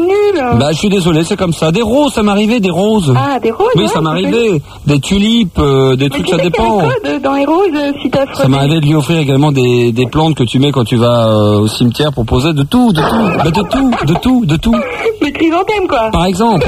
hein. Bah, je suis désolé, c'est comme ça. Des roses, ça m'arrivait, des roses. Ah, des roses. Oui, ouais, ça c'est m'arrivait. Des tulipes, euh, des Mais trucs, tu ça sais qu'il y a dépend. un code dans les roses euh, si t'as Ça m'arrivait de lui offrir également des, des plantes que tu mets quand tu vas euh, au cimetière pour poser de tout, de tout, bah, de tout, de tout, de tout. Des chrysanthèmes, quoi. Par exemple.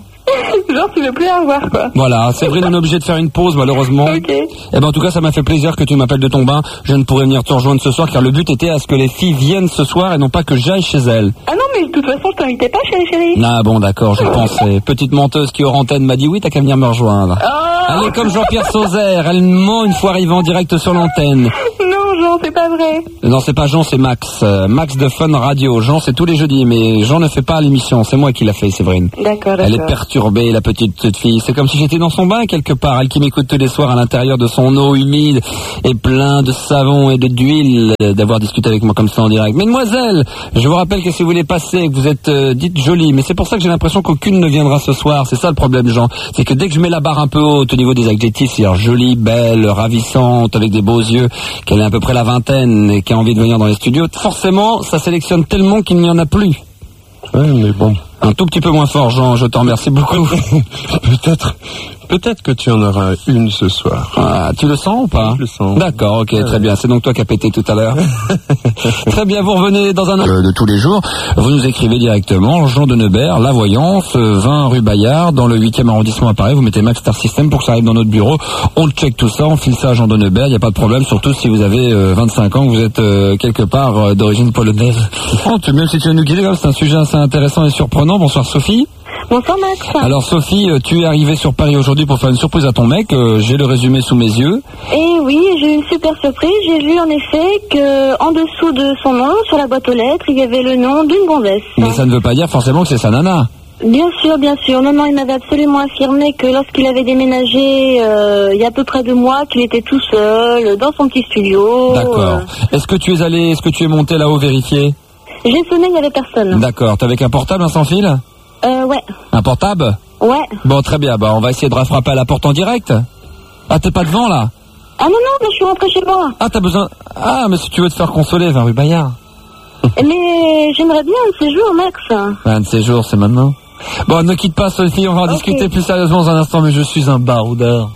Genre, tu veux plus en voir, quoi. Voilà, Séverine, on est obligé de faire une pause malheureusement. Ok. Eh ben en tout cas, ça m'a fait plaisir que tu m'appelles de ton bain. Je ne pourrais venir te rejoindre ce soir car le but était à ce que les filles viennent ce soir et non pas que j'aille chez elles. Ah non, mais de toute façon, je t'invitais pas, chérie, chérie. Ah bon, d'accord, je pensais. Petite menteuse qui hors antenne m'a dit oui, t'as qu'à venir me rejoindre. Oh Elle est comme Jean-Pierre Sauzère, elle ment une fois arrivée en direct sur l'antenne. Non, Jean, c'est pas vrai. Non, c'est pas Jean, c'est Max. Euh, Max de Fun Radio. Jean, c'est tous les jeudis, mais Jean ne fait pas l'émission. C'est moi qui l'a fait, Séverine. D'accord, d'accord. Elle est perturbée, la petite, petite fille. C'est comme si j'étais dans son bain, quelque part. Elle qui m'écoute tous les soirs à l'intérieur de son eau humide et plein de savon et de d'huile, euh, d'avoir discuté avec moi comme ça en direct. Mesdemoiselles, je vous rappelle que si vous voulez passer, que vous êtes euh, dites jolies, mais c'est pour ça que j'ai l'impression qu'aucune ne viendra ce soir. C'est ça le problème, Jean. C'est que dès que je mets la barre un peu haute au niveau des adjectifs, c'est-à-dire jolie, belle, ravissante, avec des beaux yeux, qu'elle est à peu près la vingtaine et qui a envie de venir dans les studios, forcément, ça sélectionne tellement qu'il n'y en a plus. Ouais, mais bon. Un tout petit peu moins fort, Jean, je t'en remercie beaucoup. Peut-être, peut-être que tu en auras une ce soir. Ah, tu le sens ou pas? Je le sens. D'accord, ok, très bien. C'est donc toi qui as pété tout à l'heure. Très bien, vous revenez dans un euh, de tous les jours. Vous nous écrivez directement, Jean de Neubert, La Voyance, vingt rue Bayard, dans le huitième arrondissement à Paris. Vous mettez Max Star System pour que ça arrive dans notre bureau. On check tout ça, on file ça à Jean de Neubert. Il n'y a pas de problème, surtout si vous avez euh, vingt-cinq ans, que vous êtes euh, quelque part euh, d'origine polonaise. Oh, tu- même si tu veux nous guider, c'est un sujet assez intéressant et surprenant. Bonsoir Sophie. Bonsoir, Max. Alors Sophie, euh, tu es arrivée sur Paris aujourd'hui pour faire une surprise à ton mec. Euh, j'ai le résumé sous mes yeux. Et oui, j'ai eu une super surprise. J'ai vu en effet que en dessous de son nom, sur la boîte aux lettres, il y avait le nom d'une gonzesse. Mais ça ne veut pas dire forcément que c'est sa nana. Bien sûr, bien sûr. Non, non, il m'avait absolument affirmé que lorsqu'il avait déménagé euh, il y a à peu près deux mois, qu'il était tout seul dans son petit studio. D'accord. Euh, Est-ce que tu es allé, est-ce que tu es monté là-haut vérifier? J'ai sonné, il n'y avait personne. D'accord. T'es avec un portable, un sans fil? Euh, ouais. Un portable? Ouais. Bon, très bien. Bah, on va essayer de frapper à la porte en direct. Ah, t'es pas devant là? Ah non, non, mais je suis rentrée chez moi. Ah, t'as besoin. Ah, mais si tu veux te faire consoler, vingt rue Bayard. Mais j'aimerais bien un séjour, Max. Un de ces jours, c'est maintenant. Bon, ne quitte pas Sophie, on va en Ok. discuter plus sérieusement dans un instant, mais je suis un baroudeur.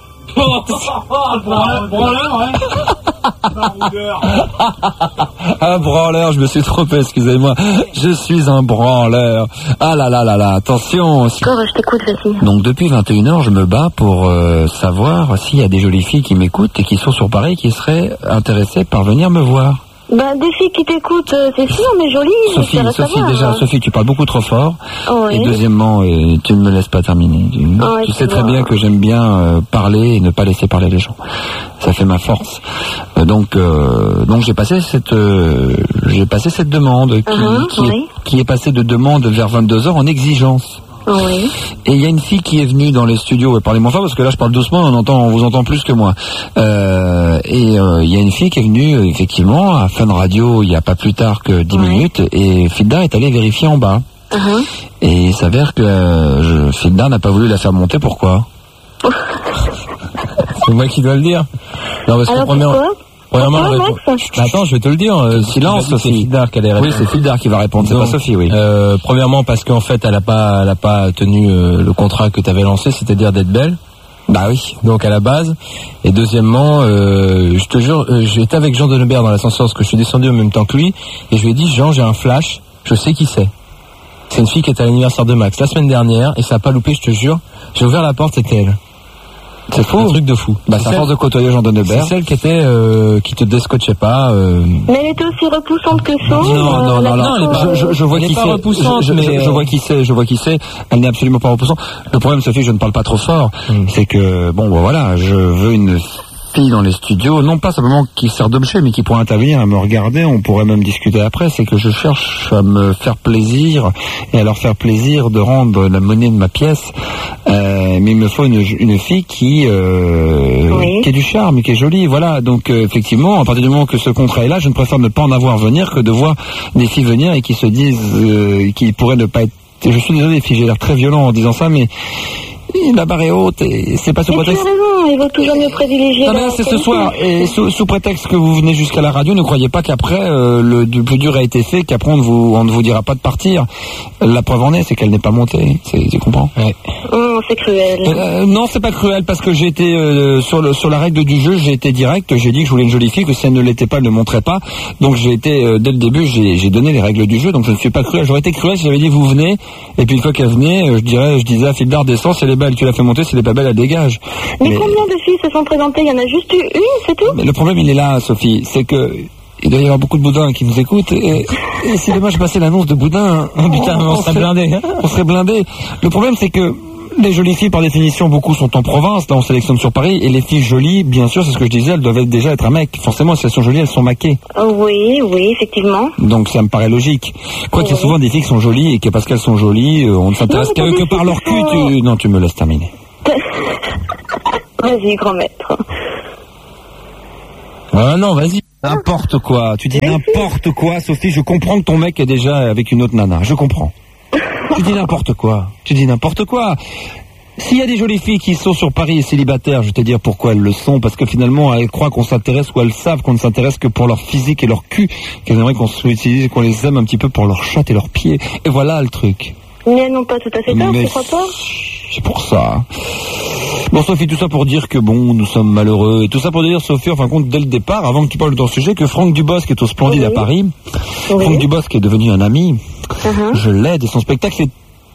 Un branleur, je me suis trompé, excusez-moi. Je suis un branleur. Ah là là là là, attention. D'accord, je t'écoute, vas-y. Donc depuis vingt et une heures, je me bats pour euh, savoir s'il y a des jolies filles qui m'écoutent et qui sont sur Paris qui seraient intéressées par venir me voir. Ben, des filles qui t'écoutent, euh, c'est sûr, mais jolies. Sophie, j'espère Sophie, savoir, déjà, hein. Sophie, tu parles beaucoup trop fort. Oh, oui. Et deuxièmement, euh, tu ne me laisses pas terminer. Tu, Oh, oui, tu tu sais très vois. bien que j'aime bien euh, parler et ne pas laisser parler les gens. Ça fait ma force. Euh, donc, euh, donc j'ai passé cette, euh, j'ai passé cette demande qui, Uh-huh, qui, oui. est, qui est passée de demande vers vingt-deux heures en exigence. Oui. Et il y a une fille qui est venue dans les studios, et parlez-moi fort parce que là je parle doucement, on entend, on vous entend plus que moi. Euh, et euh, il y a une fille qui est venue euh, effectivement à Fun Radio il n'y a pas plus tard que dix minutes, et Filda est allée vérifier en bas. Uh-huh. Et il s'avère que euh, je, Filda n'a pas voulu la faire monter, pourquoi? C'est moi qui dois le dire. Non, parce que Alors première- pourquoi premièrement, Pourquoi, la réponse- Max Bah, attends, je vais te le dire. euh, Silence, tu m'as dit que Sophie. C'est Fildar qui allait Oui, répondre. c'est Filda qui va répondre, c'est Donc, pas Sophie, oui. Euh, premièrement, parce qu'en fait, elle a pas, elle a pas tenu euh, le contrat que tu avais lancé, c'est-à-dire d'être belle. Bah oui. Donc à la base. Et deuxièmement, euh, je te jure, euh, j'étais avec Jean de Neubert dans l'ascenseur parce que je suis descendu en même temps que lui, et je lui ai dit, Jean, j'ai un flash, je sais qui c'est. C'est une fille qui était à l'anniversaire de Max la semaine dernière, et ça a pas loupé, je te jure. J'ai ouvert la porte, c'était elle. C'est fou. Un truc de fou. Bah, C'est c'est à celle- force de côtoyer Jean de C'est Neubert. celle qui était, euh, qui te descotchait pas. Euh... Mais elle était aussi repoussante que ça. Non, non, non, non, je, je, je vois Elle est qui pas c'est. repoussante, Je, je- mais, je- je euh, vois qui c'est, je vois qui c'est. Elle n'est absolument pas repoussante. Le problème, Sophie, je ne parle pas trop fort. Mm. C'est que, bon, bah, voilà, je veux une fille dans les studios, non pas simplement qui sert d'objet, mais qui pourrait intervenir, à me regarder, on pourrait même discuter après. C'est que je cherche à me faire plaisir et à leur faire plaisir de rendre la monnaie de ma pièce. Euh, mais il me faut une, une fille qui, euh, Oui. qui a du charme, qui est jolie, voilà. Donc euh, effectivement, à partir du moment que ce contrat est là, je ne préfère ne pas en avoir venir que de voir des filles venir et qui se disent, euh, qui pourraient ne pas être. Je suis désolé, les filles, j'ai l'air très violent en disant ça, mais la barre est haute et c'est pas sous Mais tu as prétexte. raison, il vaut toujours mieux privilégier. Non, la mais c'est ce qualité. soir. Et sous, sous prétexte que vous venez jusqu'à la radio, ne croyez pas qu'après, euh, le, le plus dur a été fait, qu'après on ne vous, on ne vous dira pas de partir. La preuve en est, c'est qu'elle n'est pas montée. C'est, tu comprends? Ouais. Hum, c'est cruel. Euh, non, c'est pas cruel parce que j'ai été euh, sur, le, sur la règle du jeu, j'ai été direct. J'ai dit que je voulais une jolie fille, que si elle ne l'était pas, elle ne montrait pas. Donc j'ai été euh, dès le début, j'ai, j'ai donné les règles du jeu. Donc je ne suis pas cruel. J'aurais été cruel si j'avais dit vous venez. Et puis une fois qu'elle venait, euh, je dirais, je disais à Philbert descend, si elle est belle, tu l'as fait monter. Si elle est pas belle, elle dégage. Mais, Mais- combien de filles se sont présentées? Il y en a juste eu une, c'est tout? Mais le problème, il est là, Sophie, c'est que il doit y avoir beaucoup de boudins qui nous écoutent. Et, et si demain je passais l'annonce de boudin, oh, putain, on, serait blindé. On serait blindé. Le problème, c'est que les jolies filles, par définition, beaucoup sont en province. Là, on sélectionne sur Paris. Et les filles jolies, bien sûr, c'est ce que je disais, elles doivent être- déjà être un mec. Forcément, si elles sont jolies, elles sont maquées. Oh, oui, oui, effectivement. Donc ça me paraît logique. Quoi qu'il y a souvent des filles qui sont jolies et que parce qu'elles sont jolies, euh, on ne s'intéresse Non, mais qu'à eux t'as que des par filles leur qui cul. sont- Tu... Non, tu me laisses terminer. Vas-y, grand maître. Ah non, vas-y. N'importe quoi. Tu dis n'importe quoi, Sophie. Je comprends que ton mec est déjà avec une autre nana. Je comprends. Tu dis n'importe quoi. Tu dis n'importe quoi. S'il y a des jolies filles qui sont sur Paris et célibataires, je vais te dire pourquoi elles le sont. Parce que finalement, elles croient qu'on s'intéresse ou elles savent qu'on ne s'intéresse que pour leur physique et leur cul. Qu'elles aimeraient qu'on se utilise et qu'on les aime un petit peu pour leur chatte et leurs pieds. Et voilà le truc. Mais elles n'ont pas tout à fait tort, Mais tu crois pas? C'est pour ça. Bon, Sophie, tout ça pour dire que bon, nous sommes malheureux. Et tout ça pour dire, Sophie, en fin de compte, dès le départ, avant que tu parles de ton sujet, que Franck Dubosc est au Splendide Oui. à Paris. Oui. Franck Dubosc est devenu un ami. Uh-huh. Je l'aide et son spectacle est...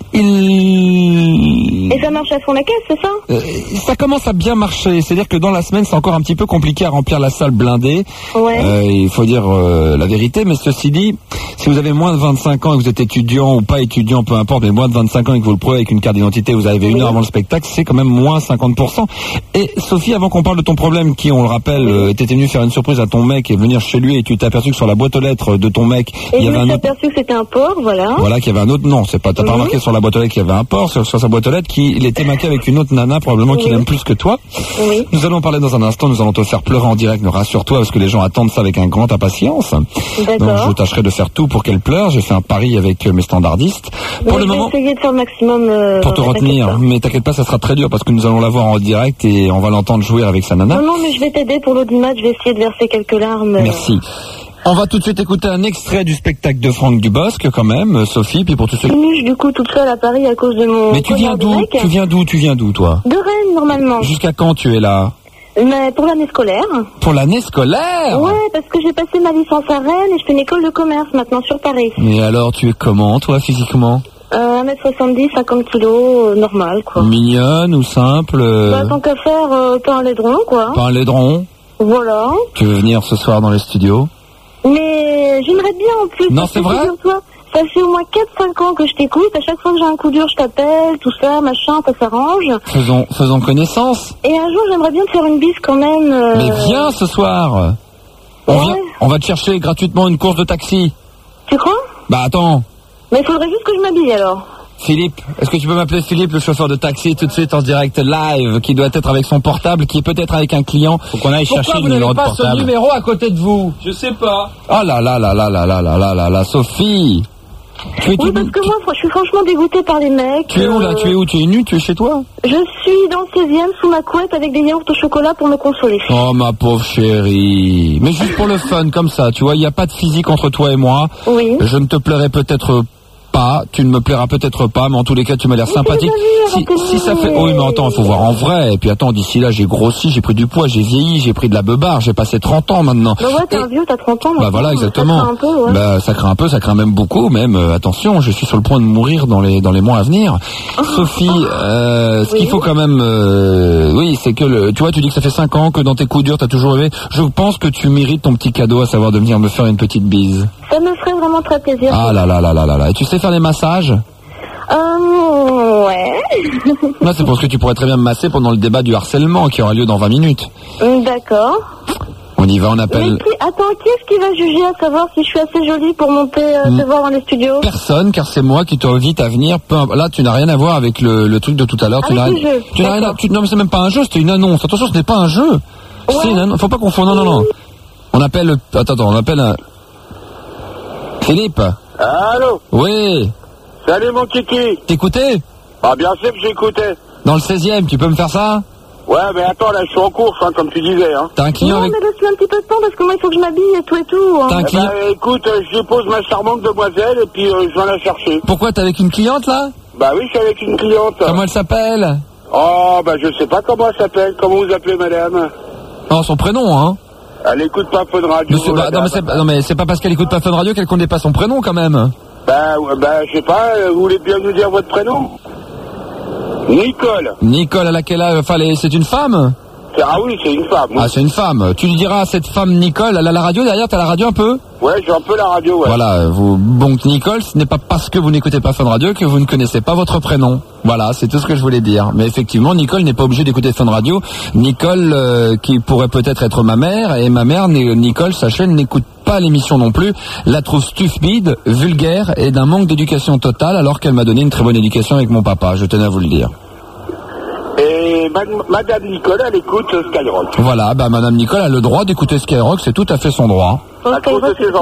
Il... Et ça marche à fond la caisse, c'est ça? Euh, ça commence à bien marcher. C'est-à-dire que dans la semaine, c'est encore un petit peu compliqué à remplir la salle blindée. Ouais. Euh, il faut dire euh, la vérité. Mais ceci dit, si vous avez moins de vingt-cinq ans et que vous êtes étudiant ou pas étudiant, peu importe, mais moins de vingt-cinq ans et que vous le prouvez avec une carte d'identité, vous arrivez une heure avant le spectacle, c'est quand même moins cinquante pour cent. Et Sophie, avant qu'on parle de ton problème qui, on le rappelle, euh, était venu faire une surprise à ton mec et venir chez lui et tu t'es aperçu que sur la boîte aux lettres de ton mec, Et il y je avait me un suis autre... aperçu que c'était un porc, voilà. Voilà, qu'il y avait un autre. Non, c'est pas. T'as pas Mhm. remarqué sur la boîte aux lettres qu'il y avait un porc sur, sur sa boîte aux lettres qu'il était maqué avec une autre nana, probablement qu'il aime plus que toi. Oui. Nous allons parler dans un instant. Nous allons te faire pleurer en direct. Ne rassure-toi parce que les gens attendent ça avec un grand impatience. D'accord. Donc je tâcherai de faire tout pour qu'elle pleure. J'ai fait un pari avec euh, mes standardistes. Mais Pour le je vais moment, essayer de faire le maximum. euh, pour te t'inquiète retenir. pas. Mais t'inquiète pas, ça sera très dur parce que nous allons la voir en direct et on va l'entendre jouer avec sa nana. Non, non, mais je vais t'aider pour l'audimat, je vais essayer de verser quelques larmes. euh. Merci. On va tout de suite écouter un extrait du spectacle de Franck Dubosc, quand même, euh, Sophie, puis pour tous ceux Je suis du coup toute seule à Paris à cause de mon. Mais tu viens connard de d'où mec. Tu viens d'où Tu viens d'où, toi De Rennes, normalement. Jusqu'à quand tu es là Mais pour l'année scolaire. Pour l'année scolaire Ouais, parce que j'ai passé ma licence à Rennes et je fais une école de commerce maintenant sur Paris. Mais alors, tu es comment, toi, physiquement Euh, un mètre soixante-dix, cinquante kilos, euh, normal, quoi. Mignonne ou simple euh, Bah, tant qu'à faire, euh, pas un laidron, quoi. Pas un laidron Voilà. Tu veux venir ce soir dans les studios Mais j'aimerais bien en plus. Non, parce c'est que vrai figure-toi, ça fait au moins quatre cinq ans que je t'écoute. À chaque fois que j'ai un coup dur, je t'appelle, tout ça, machin, ça s'arrange. Faisons, faisons connaissance. Et un jour, j'aimerais bien te faire une bise quand même. euh, Mais viens ce soir on, Ouais. vient, on va te chercher gratuitement une course de taxi. Tu crois? Bah attends, Mais il faudrait juste que je m'habille alors. Philippe, est-ce que tu peux m'appeler Philippe, le chauffeur de taxi, tout de suite en direct live, qui doit être avec son portable, qui est peut-être avec un client. Faut qu'on aille Pourquoi chercher vous le numéro n'avez de pas ce portable. numéro à côté de vous? Je sais pas. Oh là là là là là là là là là là, Sophie. Tu es, Oui, tu, parce que moi, je suis franchement dégoûtée par les mecs. tu es où là euh, Tu es où Tu es nu Tu es chez toi? Je suis dans le seizième sous ma couette avec des yaourts au chocolat pour me consoler. Oh ma pauvre chérie. Mais juste pour le fun, comme ça, tu vois, il n'y a pas de physique entre toi et moi. Oui. Je ne te plairai peut-être pas, tu ne me plairas peut-être pas, mais en tous les cas, tu m'as l'air sympathique. Si, si ça fait... Oui, mais attends, il faut voir en vrai. Et puis attends, d'ici là, j'ai grossi, j'ai pris du poids, j'ai vieilli, j'ai pris de la beubare, j'ai passé trente ans maintenant. Bah ouais, t'es un vieux, t'as trente ans. Bah voilà, exactement. Ça craint un peu, ouais. Bah ça craint un peu, ça craint même beaucoup, même. Euh, attention, je suis sur le point de mourir dans les dans les mois à venir. Sophie, euh, ce qu'il faut quand même, euh, oui, c'est que le, tu vois, tu dis que ça fait cinq ans que dans tes coups durs, t'as toujours rêvé. Je pense que tu mérites ton petit cadeau, à savoir de venir me faire une petite bise. Ça me ferait vraiment très plaisir. Ah là là là là là là. Et tu sais faire les massages? Euh, ouais. Là, c'est parce que tu pourrais très bien me masser pendant le débat du harcèlement qui aura lieu dans vingt minutes. D'accord. On y va, on Mais appelle qui, attends, qui est-ce qui va juger à savoir si je suis assez jolie pour monter euh, Mm. te voir dans les studios? personne, car c'est moi qui t'invite à venir. Peu imp- Là, tu n'as rien à voir avec le, le truc de tout à l'heure. Tu Avec n'as le rien- jeu, tu n'as rien à- tu- Non, mais c'est même pas un jeu, c'était une annonce. Attention, ce n'est pas un jeu. C'est une annonce. Faut pas confondre. Non, non, non. On appelle. le- Attends, attends, on appelle un. Philippe. Allô? Oui. Salut mon kiki. T'écoutais? Ah bien sûr que j'écoutais. Dans le seizième, tu peux me faire ça? Ouais, mais attends, là, je suis en course, hein, comme tu disais. Hein. T'as un client Non, avec... mais laisse-lui un petit peu de temps parce que moi, il faut que je m'habille et tout et tout. hein. T'as un Eh client... ben, écoute, euh, je dépose ma charmante demoiselle et puis euh, je viens la chercher. Pourquoi, t'es avec une cliente, là? Bah oui, je suis avec une cliente. Comment elle s'appelle? Oh, bah je sais pas comment elle s'appelle. Comment vous appelez, madame? Non, son prénom, hein. Elle écoute pas Fun Radio. Mais c'est pas- non, mais c'est pas- non, mais c'est pas parce qu'elle écoute pas Fun Radio qu'elle connaît pas son prénom, quand même. Bah, ouais, bah, je sais pas, euh, vous voulez bien nous dire votre prénom? Nicole. Nicole, à laquelle âge? Enfin, elle est- c'est une femme? Ah oui, c'est une femme. Oui. Ah, c'est une femme. Tu lui diras à cette femme Nicole, elle a la radio derrière, t'as la radio un peu? Ouais, j'ai un peu la radio, ouais. Voilà, vous, bon, Nicole, ce n'est pas parce que vous n'écoutez pas Fun Radio que vous ne connaissez pas votre prénom. Voilà, c'est tout ce que je voulais dire. Mais effectivement, Nicole n'est pas obligée d'écouter Fun Radio. Nicole, euh, qui pourrait peut-être être ma mère, et ma mère, Ni- Nicole, sachez, n'écoute pas l'émission non plus, la trouve stupide, vulgaire et d'un manque d'éducation totale, alors qu'elle m'a donné une très bonne éducation avec mon papa, je tenais à vous le dire. Et ma- madame Nicole, elle écoute euh, Skyrock. Voilà, bah madame Nicole a le droit d'écouter Skyrock, c'est tout à fait son droit. À cause de ses